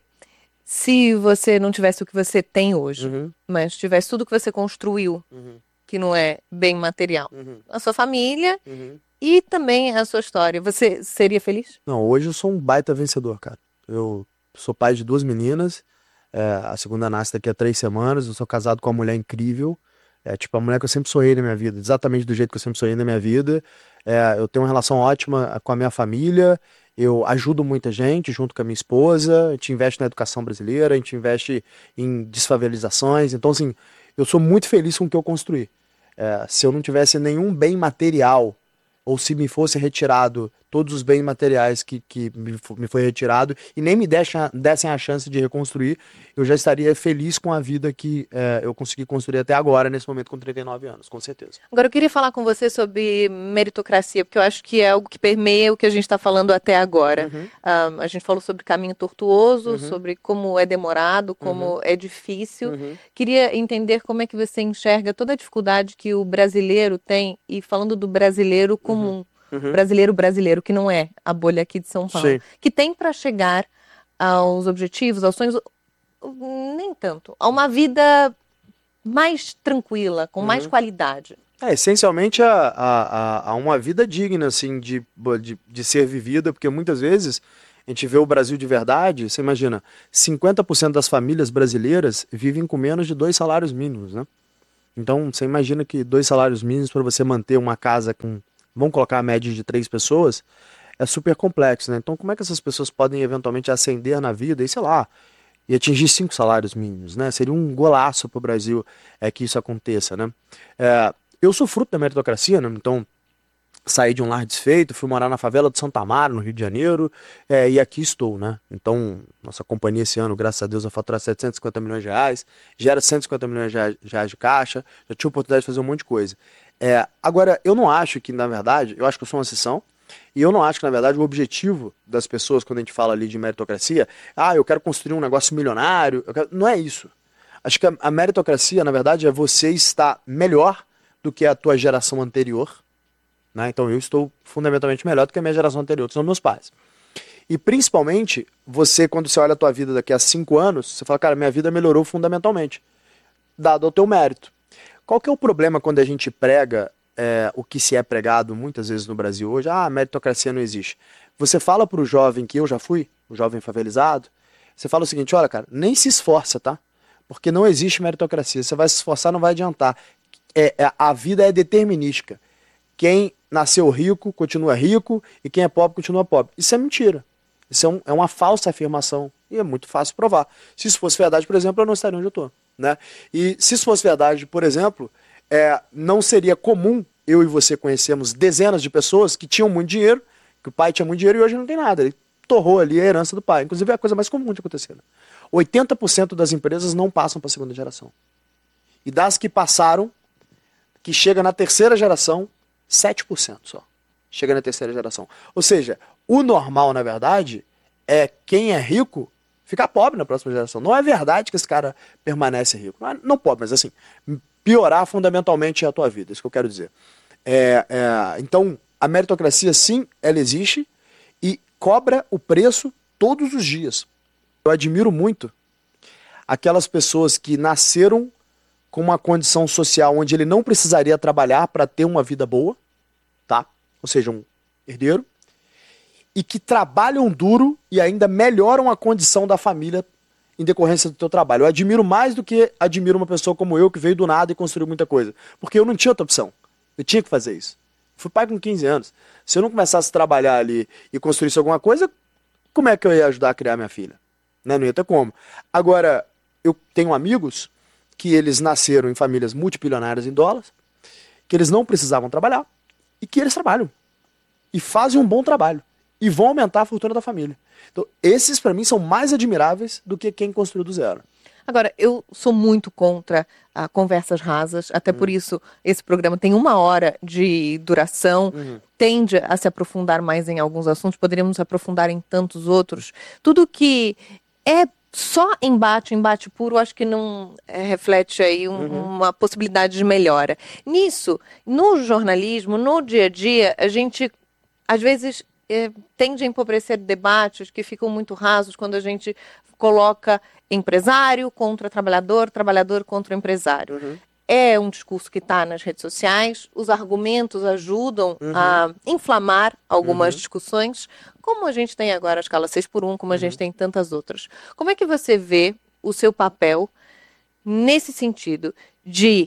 se você não tivesse o que você tem hoje, Uhum. mas tivesse tudo que você construiu, Uhum. que não é bem material, Uhum. a sua família Uhum. e também a sua história, você seria feliz? Não, hoje eu sou um baita vencedor, cara. Eu sou pai de duas meninas, é, a segunda nasce daqui a três semanas, eu sou casado com uma mulher incrível, é tipo a mulher que eu sempre sonhei na minha vida, exatamente do jeito que eu sempre sonhei na minha vida. É, eu tenho uma relação ótima com a minha família, eu ajudo muita gente junto com a minha esposa, a gente investe na educação brasileira, a gente investe em desfavelizações, então assim, eu sou muito feliz com o que eu construí. É, se eu não tivesse nenhum bem material, ou se me fosse retirado todos os bens materiais que, que me, fo- me foi retirado e nem me deixa, dessem a chance de reconstruir, eu já estaria feliz com a vida que é, eu consegui construir até agora, nesse momento com trinta e nove anos, com certeza. Agora eu queria falar com você sobre meritocracia, porque eu acho que é algo que permeia o que a gente está falando até agora. Uhum. Ah, a gente falou sobre caminho tortuoso, Uhum. sobre como é demorado, como é difícil. Uhum. Queria entender como é que você enxerga toda a dificuldade que o brasileiro tem, e falando do brasileiro comum, Uhum. brasileiro brasileiro, que não é a bolha aqui de São Paulo, Sim. que tem para chegar aos objetivos, aos sonhos, nem tanto, a uma vida mais tranquila, com mais qualidade. É, essencialmente a, a, a- a uma vida digna, assim, de, de, de ser vivida, porque muitas vezes a gente vê o Brasil de verdade, você imagina, cinquenta por cento das famílias brasileiras vivem com menos de dois salários mínimos, né? Então, você imagina que dois salários mínimos para você manter uma casa com, vamos colocar a média de três pessoas, é super complexo, né? Então, como é que essas pessoas podem eventualmente ascender na vida e, sei lá, e atingir cinco salários mínimos, né? Seria um golaço para o Brasil é, que isso aconteça, né? É, eu sou fruto da meritocracia, né? Então, saí de um lar desfeito, fui morar na favela de Santa Amaro, no Rio de Janeiro, é, e aqui estou, né? Então, nossa companhia esse ano, graças a Deus, vai faturar setecentos e cinquenta milhões de reais, gera cento e cinquenta milhões de reais de reais de caixa, já tive a oportunidade de fazer um monte de coisa. É, agora, eu não acho que, na verdade, eu acho que eu sou uma exceção, e eu não acho que, na verdade, o objetivo das pessoas, quando a gente fala ali de meritocracia, ah, eu quero construir um negócio milionário, eu quero... não é isso. Acho que a, a meritocracia, na verdade, é você estar melhor do que a tua geração anterior, né? Então eu estou fundamentalmente melhor do que a minha geração anterior, que são meus pais. E principalmente, você, quando você olha a tua vida daqui a cinco anos, você fala, cara, minha vida melhorou fundamentalmente, dado ao teu mérito. Qual que é o problema quando a gente prega é, o que se é pregado muitas vezes no Brasil hoje? Ah, a meritocracia não existe. Você fala para o jovem que eu já fui, o jovem favelizado, você fala o seguinte, olha, cara, nem se esforça, tá? Porque não existe meritocracia. Você vai se esforçar, não vai adiantar. É, é, a vida é determinística. Quem nasceu rico continua rico e quem é pobre continua pobre. Isso é mentira. Isso é, um, é uma falsa afirmação e é muito fácil provar. Se isso fosse verdade, por exemplo, eu não estaria onde eu estou, né? E se isso fosse verdade, por exemplo, é, não seria comum eu e você conhecermos dezenas de pessoas que tinham muito dinheiro, que o pai tinha muito dinheiro e hoje não tem nada. Ele torrou ali a herança do pai. Inclusive é a coisa mais comum de acontecer. Né? oitenta por cento das empresas não passam para a segunda geração. E das que passaram, que chega na terceira geração, sete por cento só. Chega na terceira geração. Ou seja, o normal, na verdade, é quem é rico ficar pobre na próxima geração. Não é verdade que esse cara permanece rico. Não, é, não pobre, mas assim, piorar fundamentalmente a tua vida. Isso que eu quero dizer. É, é, então, a meritocracia, sim, ela existe e cobra o preço todos os dias. Eu admiro muito aquelas pessoas que nasceram com uma condição social onde ele não precisaria trabalhar para ter uma vida boa, tá? Ou seja, um herdeiro, e que trabalham duro e ainda melhoram a condição da família em decorrência do teu trabalho. Eu admiro mais do que admiro uma pessoa como eu, que veio do nada e construiu muita coisa. Porque eu não tinha outra opção. Eu tinha que fazer isso. Fui pai com quinze anos. Se eu não começasse a trabalhar ali e construísse alguma coisa, como é que eu ia ajudar a criar minha filha? Né? Não ia ter como. Agora, eu tenho amigos que eles nasceram em famílias multibilionárias em dólares, que eles não precisavam trabalhar e que eles trabalham. E fazem um bom trabalho. E vão aumentar a fortuna da família. Então, esses, para mim, são mais admiráveis do que quem construiu do zero. Agora, eu sou muito contra ah, conversas rasas, até uhum. por isso esse programa tem uma hora de duração, uhum. tende a se aprofundar mais em alguns assuntos, poderíamos se aprofundar em tantos outros. Tudo que é só embate, embate puro, acho que não é, reflete aí um, uhum. uma possibilidade de melhora. Nisso, no jornalismo, no dia a dia, a gente, às vezes... É, tende a empobrecer debates que ficam muito rasos quando a gente coloca empresário contra trabalhador, trabalhador contra empresário. Uhum. É um discurso que está nas redes sociais, os argumentos ajudam uhum. a inflamar algumas uhum. discussões, como a gente tem agora a escala seis por um, como a uhum. gente tem tantas outras. Como é que você vê o seu papel nesse sentido de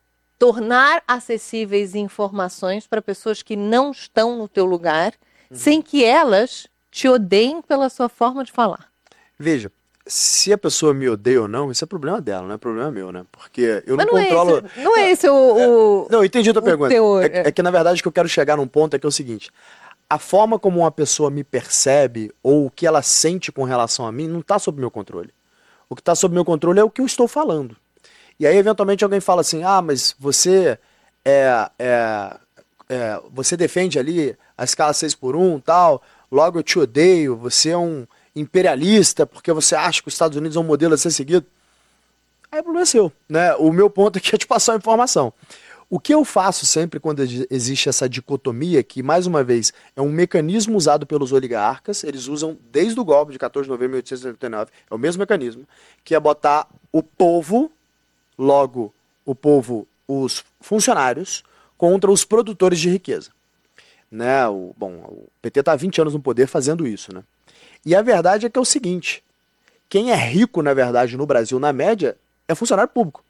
tornar acessíveis informações para pessoas que não estão no teu lugar, Uhum. sem que elas te odeiem pela sua forma de falar? Veja, se a pessoa me odeia ou não, isso é problema dela, não é problema meu, né? Porque eu Mas não, não controlo... É esse, não é esse o... o é, não, entendi a tua pergunta. Teor, é, é que, na verdade, o que eu quero chegar num ponto é que é o seguinte. A forma como uma pessoa me percebe ou o que ela sente com relação a mim não está sob meu controle. O que está sob meu controle é o que eu estou falando. E aí, eventualmente, alguém fala assim, ah, mas você é... é É, você defende ali a escala seis por um e tal, logo eu te odeio, você é um imperialista porque você acha que os Estados Unidos é um modelo a ser seguido. Aí o problema é seu, né? O meu ponto aqui é te passar a informação. O que eu faço sempre quando existe essa dicotomia, que mais uma vez é um mecanismo usado pelos oligarcas, eles usam desde o golpe de quatorze de novembro de mil oitocentos e oitenta e nove, é o mesmo mecanismo, que é botar o povo, logo o povo, os funcionários, contra os produtores de riqueza. Né? O, bom, o P T está há vinte anos no poder fazendo isso. Né? E a verdade é que é o seguinte, quem é rico, na verdade, no Brasil, na média, é funcionário público.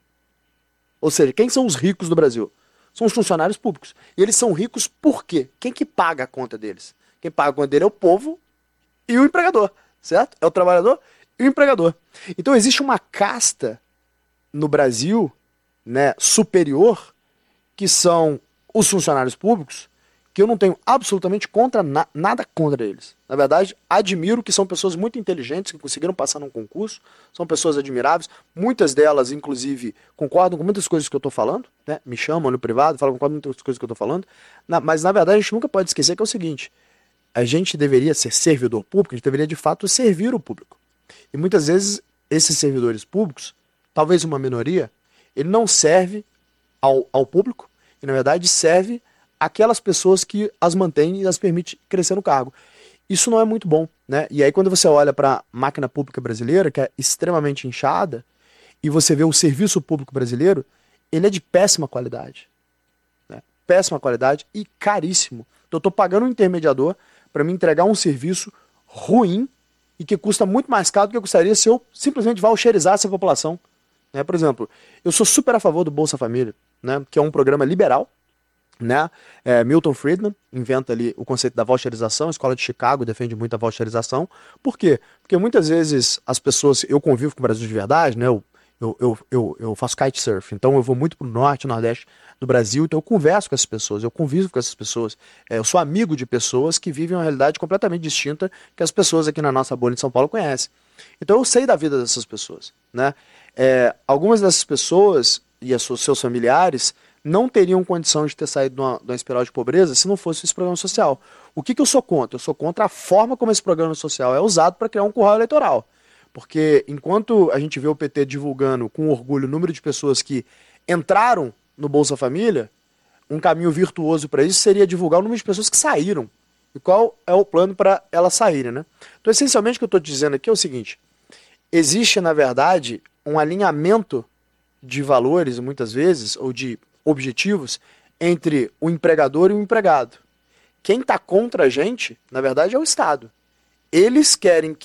Ou seja, quem são os ricos do Brasil? São os funcionários públicos. E eles são ricos por quê? Quem que paga a conta deles? Quem paga a conta dele é o povo e o empregador, certo? É o trabalhador e o empregador. Então existe uma casta no Brasil, né, superior, que são os funcionários públicos, que eu não tenho absolutamente contra na, nada contra eles. Na verdade, admiro que são pessoas muito inteligentes, que conseguiram passar num concurso, são pessoas admiráveis, muitas delas, inclusive, concordam com muitas coisas que eu estou falando, né? Me chamam no privado, falam com muitas coisas que eu estou falando, na, mas na verdade a gente nunca pode esquecer que é o seguinte, a gente deveria ser servidor público, a gente deveria de fato servir o público. E muitas vezes esses servidores públicos, talvez uma minoria, ele não serve ao, ao público, e na verdade serve aquelas pessoas que as mantêm e as permite crescer no cargo. Isso não é muito bom, né? E aí quando você olha para a máquina pública brasileira, que é extremamente inchada, e você vê o serviço público brasileiro, ele é de péssima qualidade. Né? Péssima qualidade e caríssimo. Então eu estou pagando um intermediador para me entregar um serviço ruim e que custa muito mais caro do que custaria se eu simplesmente voucherizasse a população. Né? Por exemplo, eu sou super a favor do Bolsa Família, né? Que é um programa liberal. Né? É, Milton Friedman inventa ali o conceito da voucherização, a Escola de Chicago defende muito a voucherização. Por quê? Porque muitas vezes as pessoas, eu convivo com o Brasil de verdade, né? eu, eu, eu, eu, eu faço kitesurf, então eu vou muito para o norte, nordeste do Brasil, então eu converso com essas pessoas, eu convivo com essas pessoas, é, eu sou amigo de pessoas que vivem uma realidade completamente distinta que as pessoas aqui na nossa bolha de São Paulo conhecem. Então eu sei da vida dessas pessoas. Né? É, algumas dessas pessoas e os seus familiares não teriam condição de ter saído de uma, de uma espiral de pobreza se não fosse esse programa social. O que, que eu sou contra? Eu sou contra a forma como esse programa social é usado para criar um curral eleitoral. Porque enquanto a gente vê o P T divulgando com orgulho o número de pessoas que entraram no Bolsa Família, um caminho virtuoso para isso seria divulgar o número de pessoas que saíram. E qual é o plano para elas saírem. Né? Então, essencialmente, o que eu estou dizendo aqui é o seguinte. Existe, na verdade, um alinhamento de valores, muitas vezes, ou de objetivos entre o empregador e o empregado. Quem está contra a gente, na verdade, é o Estado. Eles querem que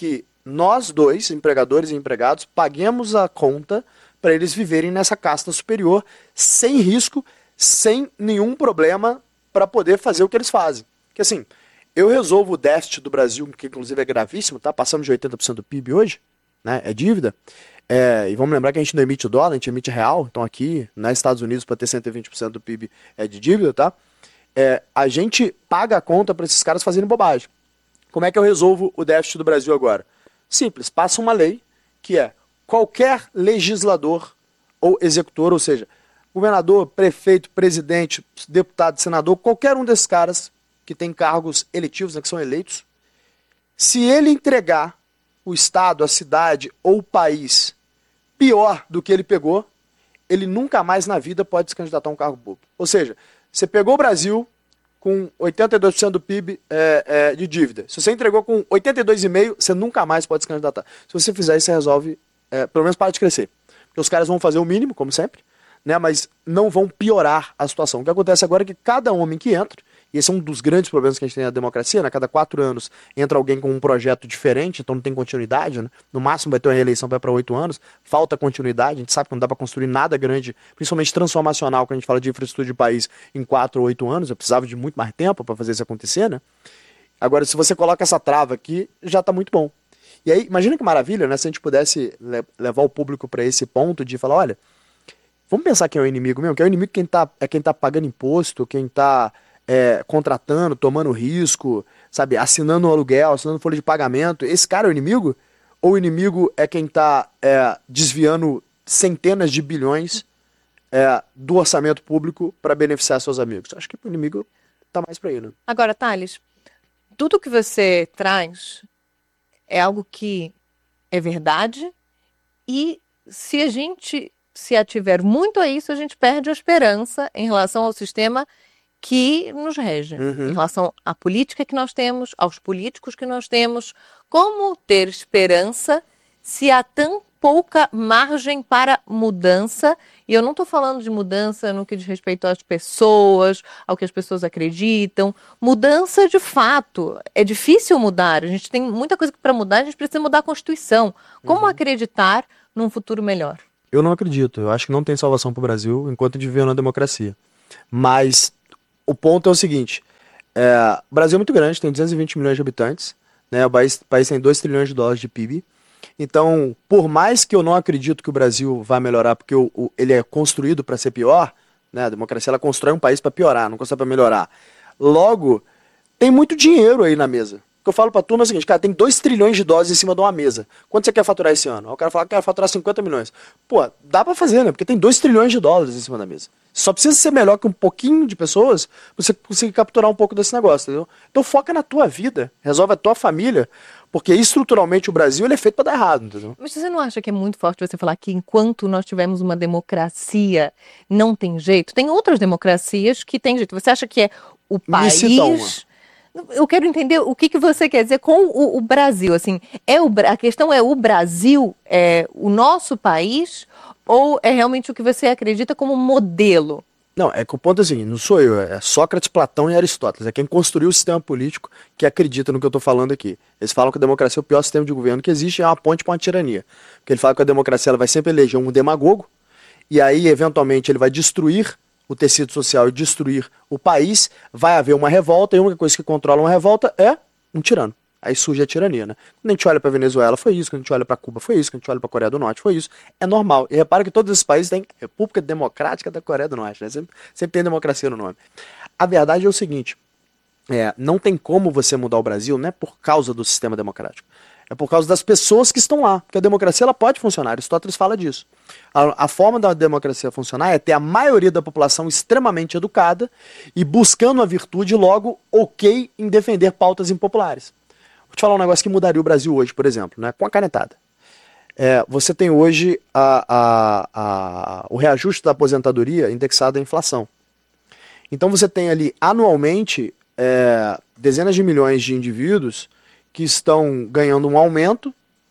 nós dois, empregadores e empregados, paguemos a conta para eles viverem nessa casta superior, sem risco, sem nenhum problema para poder fazer o que eles fazem. Porque assim, eu resolvo o déficit do Brasil, que inclusive é gravíssimo, tá? Passamos de oitenta por cento do P I B hoje, né? É dívida. É, e vamos lembrar que a gente não emite o dólar, a gente emite real. Então aqui, nos Estados Unidos, para ter cento e vinte por cento do P I B é de dívida, tá? É, a gente paga a conta para esses caras fazerem bobagem. Como é que eu resolvo o déficit do Brasil agora? Simples, passa uma lei que é qualquer legislador ou executor, ou seja, governador, prefeito, presidente, deputado, senador, qualquer um desses caras que tem cargos eletivos, né, que são eleitos, se ele entregar o estado, a cidade ou o país pior do que ele pegou, ele nunca mais na vida pode se candidatar a um cargo público. Ou seja, você pegou o Brasil com oitenta e dois por cento do P I B é, é, de dívida. Se você entregou com oitenta e dois vírgula cinco por cento, você nunca mais pode se candidatar. Se você fizer isso, você resolve, é, pelo menos para de crescer. Porque os caras vão fazer o mínimo, como sempre, né, mas não vão piorar a situação. O que acontece agora é que cada homem que entra, e esse é um dos grandes problemas que a gente tem na democracia, né? Cada quatro anos entra alguém com um projeto diferente, então não tem continuidade, né? No máximo vai ter uma reeleição para oito anos, falta continuidade, a gente sabe que não dá para construir nada grande, principalmente transformacional, quando a gente fala de infraestrutura de país em quatro ou oito anos, eu precisava de muito mais tempo para fazer isso acontecer, né? Agora, se você coloca essa trava aqui, já está muito bom. E aí, imagina que maravilha, né? Se a gente pudesse le- levar o público para esse ponto de falar, olha, vamos pensar quem é o inimigo mesmo, que é o inimigo quem tá, é quem está pagando imposto, quem está... É, contratando, tomando risco, sabe, assinando um aluguel, assinando folha de pagamento. Esse cara é o inimigo? Ou o inimigo é quem está é, desviando centenas de bilhões é, do orçamento público para beneficiar seus amigos? Acho que o inimigo está mais para aí, né? Agora, Thales, tudo que você traz é algo que é verdade e se a gente se ativer muito a isso, a gente perde a esperança em relação ao sistema que nos rege, Uhum. em relação à política que nós temos, aos políticos que nós temos. Como ter esperança se há tão pouca margem para mudança? E eu não estou falando de mudança no que diz respeito às pessoas, ao que as pessoas acreditam. Mudança de fato. É difícil mudar. A gente tem muita coisa para mudar, a gente precisa mudar a Constituição. Como Uhum. acreditar num futuro melhor? Eu não acredito. Eu acho que não tem salvação para o Brasil enquanto a gente vive na democracia. Mas o ponto é o seguinte, é, o Brasil é muito grande, tem duzentos e vinte milhões de habitantes, né, o país, o país tem dois trilhões de dólares de P I B, então, por mais que eu não acredito que o Brasil vai melhorar, porque o, o, ele é construído para ser pior, né, a democracia ela constrói um país para piorar, não constrói para melhorar. Logo, tem muito dinheiro aí na mesa. O que eu falo pra turma é o seguinte, cara, tem dois trilhões de dólares em cima de uma mesa. Quanto você quer faturar esse ano? Aí o cara fala que quer faturar cinquenta milhões. Pô, dá pra fazer, né? Porque tem dois trilhões de dólares em cima da mesa. Só precisa ser melhor que um pouquinho de pessoas pra você conseguir capturar um pouco desse negócio, entendeu? Então foca na tua vida, resolve a tua família, porque estruturalmente o Brasil ele é feito pra dar errado, entendeu? Mas você não acha que é muito forte você falar que enquanto nós tivermos uma democracia, não tem jeito? Tem outras democracias que tem jeito. Você acha que é o Me cita uma. país... Eu quero entender o que, que você quer dizer com o, o Brasil. Assim, é o, Bra- a questão é o Brasil, é o nosso país, ou é realmente o que você acredita como modelo? Não, é que o ponto é o seguinte, não sou eu, é Sócrates, Platão e Aristóteles, é quem construiu o sistema político que acredita no que eu estou falando aqui. Eles falam que a democracia é o pior sistema de governo que existe, é uma ponte para uma tirania. Porque ele fala que a democracia ela vai sempre eleger um demagogo, e aí, eventualmente, ele vai destruir o tecido social e destruir o país, vai haver uma revolta, e a única coisa que controla uma revolta é um tirano. Aí surge a tirania, né? Quando a gente olha para Venezuela, foi isso. Quando a gente olha para Cuba, foi isso. Quando a gente olha para Coreia do Norte, foi isso. É normal. E repara que todos esses países têm República Democrática da Coreia do Norte, né? Sempre, sempre tem democracia no nome. A verdade é o seguinte, é, não tem como você mudar o Brasil, não é por causa do sistema democrático. É por causa das pessoas que estão lá. Porque a democracia ela pode funcionar. Aristóteles fala disso. A, a forma da democracia funcionar é ter a maioria da população extremamente educada e buscando a virtude, logo, ok em defender pautas impopulares. Vou te falar um negócio que mudaria o Brasil hoje, por exemplo, né? Com a canetada. É, você tem hoje a, a, a, o reajuste da aposentadoria indexado à inflação. Então você tem ali anualmente é, dezenas de milhões de indivíduos que estão ganhando um aumento,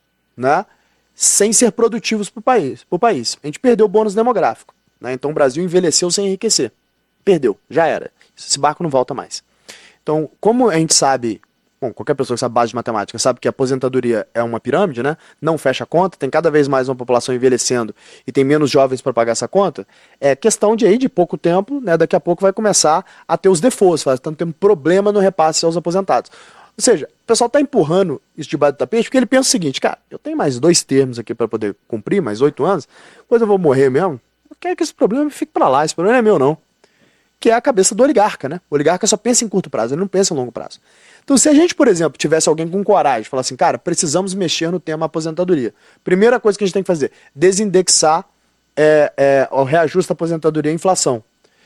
né, sem ser produtivos para o país, pro país. A gente perdeu o bônus demográfico, né? Então o Brasil envelheceu sem enriquecer. Perdeu, já era. Esse barco não volta mais. Então, como a gente sabe bom, qualquer pessoa que sabe base de matemática sabe que a aposentadoria é uma pirâmide, né? Não fecha a conta, tem cada vez mais uma população envelhecendo e tem menos jovens para pagar essa conta. É questão de aí, de pouco tempo, né? Daqui a pouco vai começar a ter os defaults, vai estar tendo problema no repasse aos aposentados. Ou seja, o pessoal está empurrando isso debaixo do tapete porque ele pensa o seguinte, cara, eu tenho mais dois termos aqui para poder cumprir, mais oito anos, depois eu vou morrer mesmo, eu quero que esse problema fique para lá, esse problema não é meu não. Que é a cabeça do oligarca, né? O oligarca só pensa em curto prazo, ele não pensa em longo prazo. Então, se a gente, por exemplo, tivesse alguém com coragem de falar assim, cara, precisamos mexer no tema aposentadoria. Primeira coisa que a gente tem que fazer, desindexar é, é, o reajuste da aposentadoria e inflação.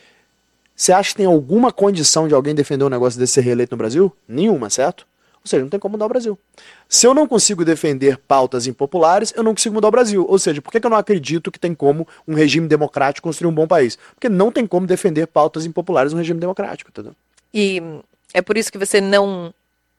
Você acha que tem alguma condição de alguém defender um negócio desse ser reeleito no Brasil? Nenhuma, certo? Ou seja, não tem como mudar o Brasil. Se eu não consigo defender pautas impopulares, eu não consigo mudar o Brasil. Ou seja, por que eu não acredito que tem como um regime democrático construir um bom país? Porque não tem como defender pautas impopulares no regime democrático, entendeu? E é por isso que você não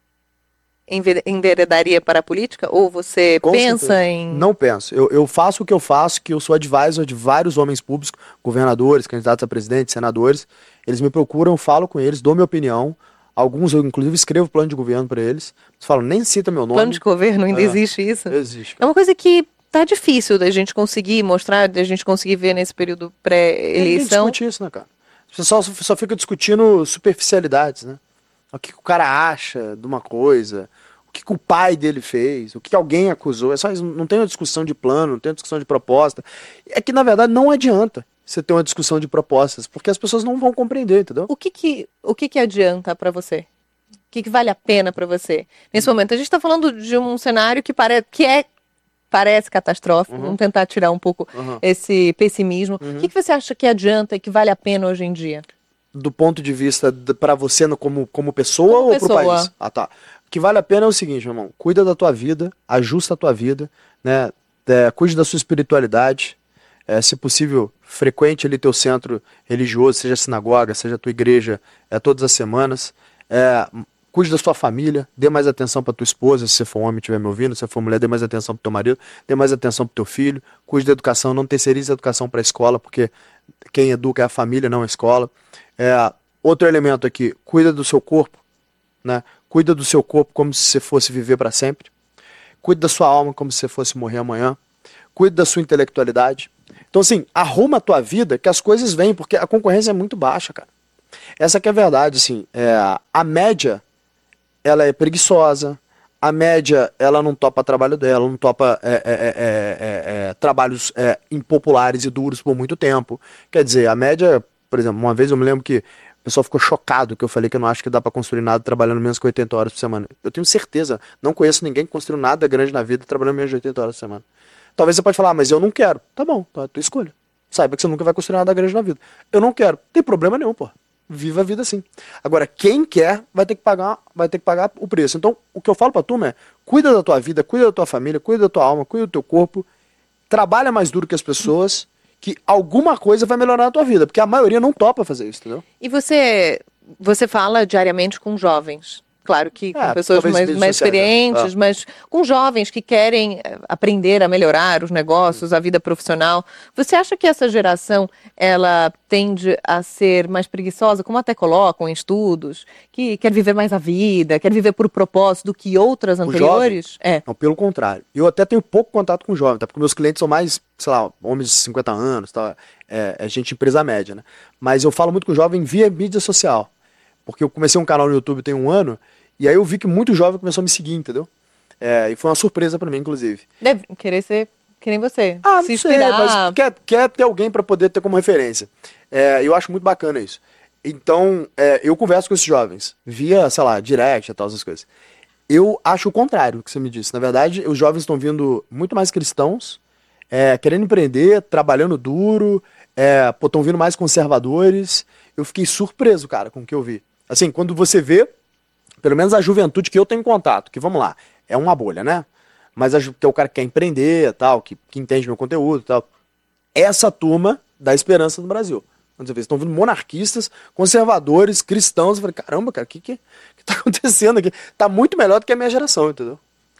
enver- enveredaria para a política? Ou você Com pensa certeza. em... Não penso. Eu, eu faço o que eu faço, que eu sou advisor de vários homens públicos, governadores, candidatos a presidente, senadores. Eles me procuram, eu falo com eles, dou minha opinião. Alguns eu, inclusive, escrevo plano de governo para eles. Eles falam, nem cita meu nome. Plano de governo, ainda É. existe isso? Existe. É uma coisa que tá difícil da gente conseguir mostrar, da gente conseguir ver nesse período Ninguém pré-eleição. discute isso, né, cara? O pessoal só, só fica discutindo superficialidades, né? O que, que o cara acha de uma coisa, o que, que o pai dele fez, o que, que alguém acusou. É só isso, não tem uma discussão de plano, não tem uma discussão de proposta. É que, na verdade, não adianta você ter uma discussão de propostas, porque as pessoas não vão compreender, entendeu? O que que, o que que adianta para você? O que que vale a pena para você? Nesse momento, a gente está falando de um cenário que, pare... que é, parece catastrófico. Uhum. Vamos tentar tirar um pouco Uhum. esse pessimismo. O que que você acha que adianta e que vale a pena hoje em dia? Do ponto de vista de, pra você no- como, como pessoa Como ou pessoa. pro país? Ah, tá. O que vale a pena é o seguinte, meu irmão. Cuida da tua vida, ajusta a tua vida, né? É, cuide da sua espiritualidade. É, se possível, frequente ali teu centro religioso, seja a sinagoga, seja a tua igreja, é, todas as semanas. É, cuide da sua família, dê mais atenção para tua esposa, se você for homem e estiver me ouvindo, se você for mulher, dê mais atenção para teu marido, dê mais atenção para teu filho, cuide da educação, não terceirize a educação para a escola, porque quem educa é a família, não a escola. É, outro elemento aqui, cuida do seu corpo, né? Cuida do seu corpo como se você fosse viver para sempre. Cuide da sua alma como se você fosse morrer amanhã. Cuide da sua intelectualidade. Então, assim, arruma a tua vida que as coisas vêm, porque a concorrência é muito baixa, cara. Essa que é a verdade, assim. É, a média, ela é preguiçosa. A média, ela não topa trabalho dela, não topa é, é, é, é, é, trabalhos é, impopulares e duros por muito tempo. Quer dizer, a média, por exemplo, uma vez eu me lembro que o pessoal ficou chocado que eu falei que eu não acho que dá pra construir nada trabalhando menos que oitenta horas por semana. Eu tenho certeza, não conheço ninguém que construiu nada grande na vida trabalhando menos de oitenta horas por semana. Talvez você pode falar, ah, mas eu não quero. Tá bom, tá, é tua escolha. Saiba que você nunca vai construir nada grande na vida. Eu não quero. Tem problema nenhum, pô. Viva a vida assim. Agora, quem quer vai ter que pagar, vai ter que pagar o preço. Então, o que eu falo pra turma é, cuida da tua vida, cuida da tua família, cuida da tua alma, cuida do teu corpo, trabalha mais duro que as pessoas, que alguma coisa vai melhorar na tua vida, porque a maioria não topa fazer isso, entendeu? E você, você fala diariamente com jovens. Claro que com É, pessoas talvez mais, redes mais sociais, né? experientes, Ah. mas com jovens que querem eh, aprender a melhorar os negócios, a vida profissional. Você acha que essa geração, ela tende a ser mais preguiçosa, como até colocam em estudos, que quer viver mais a vida, quer viver por propósito do que outras anteriores? É. Não, pelo contrário. Eu até tenho pouco contato com jovem, tá? Porque meus clientes são mais, sei lá, homens de cinquenta anos, tá? É, é gente empresa média, né? Mas eu falo muito com jovem via mídia social. Porque eu comecei um canal no YouTube tem um ano, e aí eu vi que muito jovem começou a me seguir, entendeu? É, e foi uma surpresa pra mim, inclusive. Deve querer ser que nem você. Ah, se não sei, inspirar. mas quer, quer ter alguém pra poder ter como referência. É, eu acho muito bacana isso. Então, é, eu converso com esses jovens, via, sei lá, direct e tal, essas coisas. Eu acho o contrário do que você me disse. Na verdade, os jovens estão vindo muito mais cristãos, é, querendo empreender, trabalhando duro, é, estão vindo mais conservadores. Eu fiquei surpreso, cara, com o que eu vi. Assim, quando você vê, pelo menos a juventude que eu tenho contato, que vamos lá, é uma bolha, né? Mas a, ju- que é o cara que quer empreender, tal, que, que entende meu conteúdo, tal. Essa turma dá esperança no Brasil. Quando você vê, estão vindo monarquistas, conservadores, cristãos. Eu falei, caramba, cara, o que, que, que tá acontecendo aqui? Tá muito melhor do que a minha geração, entendeu?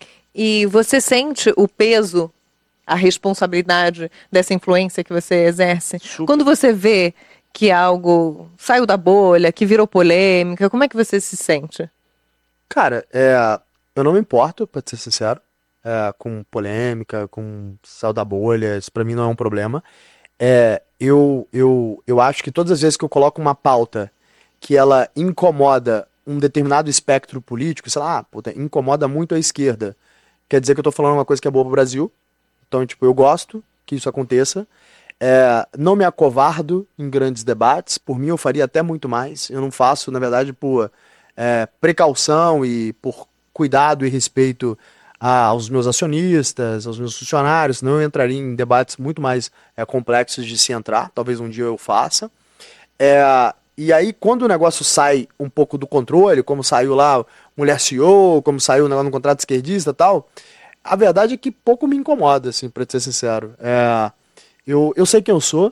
E você sente o peso, a responsabilidade dessa influência que você exerce? Super. Quando você vê que algo saiu da bolha, que virou polêmica, como é que você se sente? Cara, é, eu não me importo, pra ser sincero, é, com polêmica, com sal da bolha, isso pra mim não é um problema. É, eu, eu, eu acho que todas as vezes que eu coloco uma pauta que ela incomoda um determinado espectro político, sei lá, puta, incomoda muito a esquerda, quer dizer que eu tô falando uma coisa que é boa pro Brasil. Então, tipo, eu gosto que isso aconteça. É, não me acovardo em grandes debates. Por mim, eu faria até muito mais. Eu não faço, na verdade, por é, precaução e por cuidado e respeito a, aos meus acionistas, aos meus funcionários. Senão eu entraria em debates muito mais é, complexos de se entrar. Talvez um dia eu faça. É, e aí, quando o negócio sai um pouco do controle, como saiu lá Mulher C E O, como saiu o negócio no contrato esquerdista e tal, a verdade é que pouco me incomoda, assim, pra ser sincero. É, eu, eu sei quem eu sou.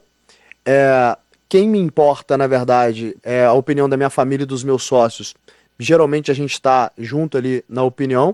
É, quem me importa, na verdade, é a opinião da minha família e dos meus sócios. Geralmente a gente está junto ali na opinião.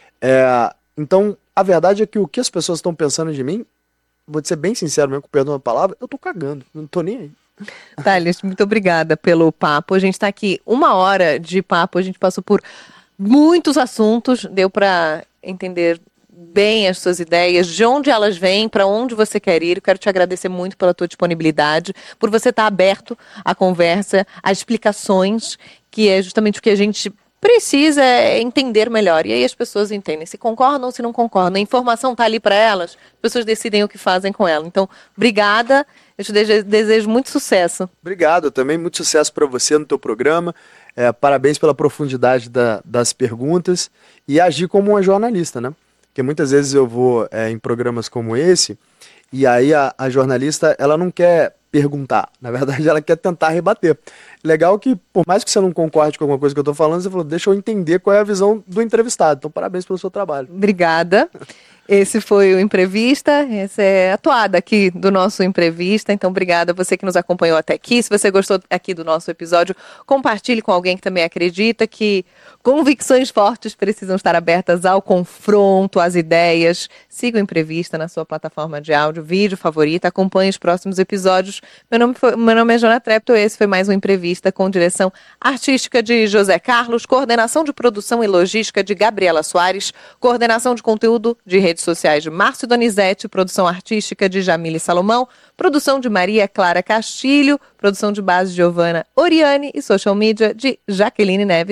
É, então, a verdade é que o que as pessoas estão pensando de mim, vou ser bem sincero mesmo, com perdão da palavra, eu tô cagando, não tô nem aí. Thales, muito obrigada pelo papo. A gente está aqui uma hora de papo, a gente passou por muitos assuntos, deu para entender bem as suas ideias, de onde elas vêm, para onde você quer ir. Eu quero te agradecer muito pela tua disponibilidade, por você estar aberto à conversa, a explicações, que é justamente o que a gente precisa entender melhor. E aí as pessoas entendem se concordam ou se não concordam. A informação está ali para elas, as pessoas decidem o que fazem com ela. Então, obrigada. Eu te desejo muito sucesso. Obrigado, também muito sucesso para você no teu programa. É, parabéns pela profundidade da, das perguntas e agir como uma jornalista, né? Porque muitas vezes eu vou é, em programas como esse e aí a, a jornalista, ela não quer perguntar, na verdade ela quer tentar rebater. Legal que, por mais que você não concorde com alguma coisa que eu tô falando, você falou, deixa eu entender qual é a visão do entrevistado. Então, parabéns pelo seu trabalho. Obrigada. Esse foi o Imprevista, essa é a toada aqui do nosso Imprevista, então obrigada a você que nos acompanhou até aqui. Se você gostou aqui do nosso episódio, compartilhe com alguém que também acredita que convicções fortes precisam estar abertas ao confronto, às ideias. Siga o Imprevista na sua plataforma de áudio, vídeo favorita, acompanhe os próximos episódios. Meu nome, foi, meu nome é Joana Treptow, esse foi mais um Imprevista com direção artística de José Carlos, coordenação de produção e logística de Gabriela Soares, coordenação de conteúdo de redes sociais de Márcio Donizete, produção artística de Jamile Salomão, produção de Maria Clara Castilho, produção de base de Giovana Oriane e social media de Jaqueline Neves.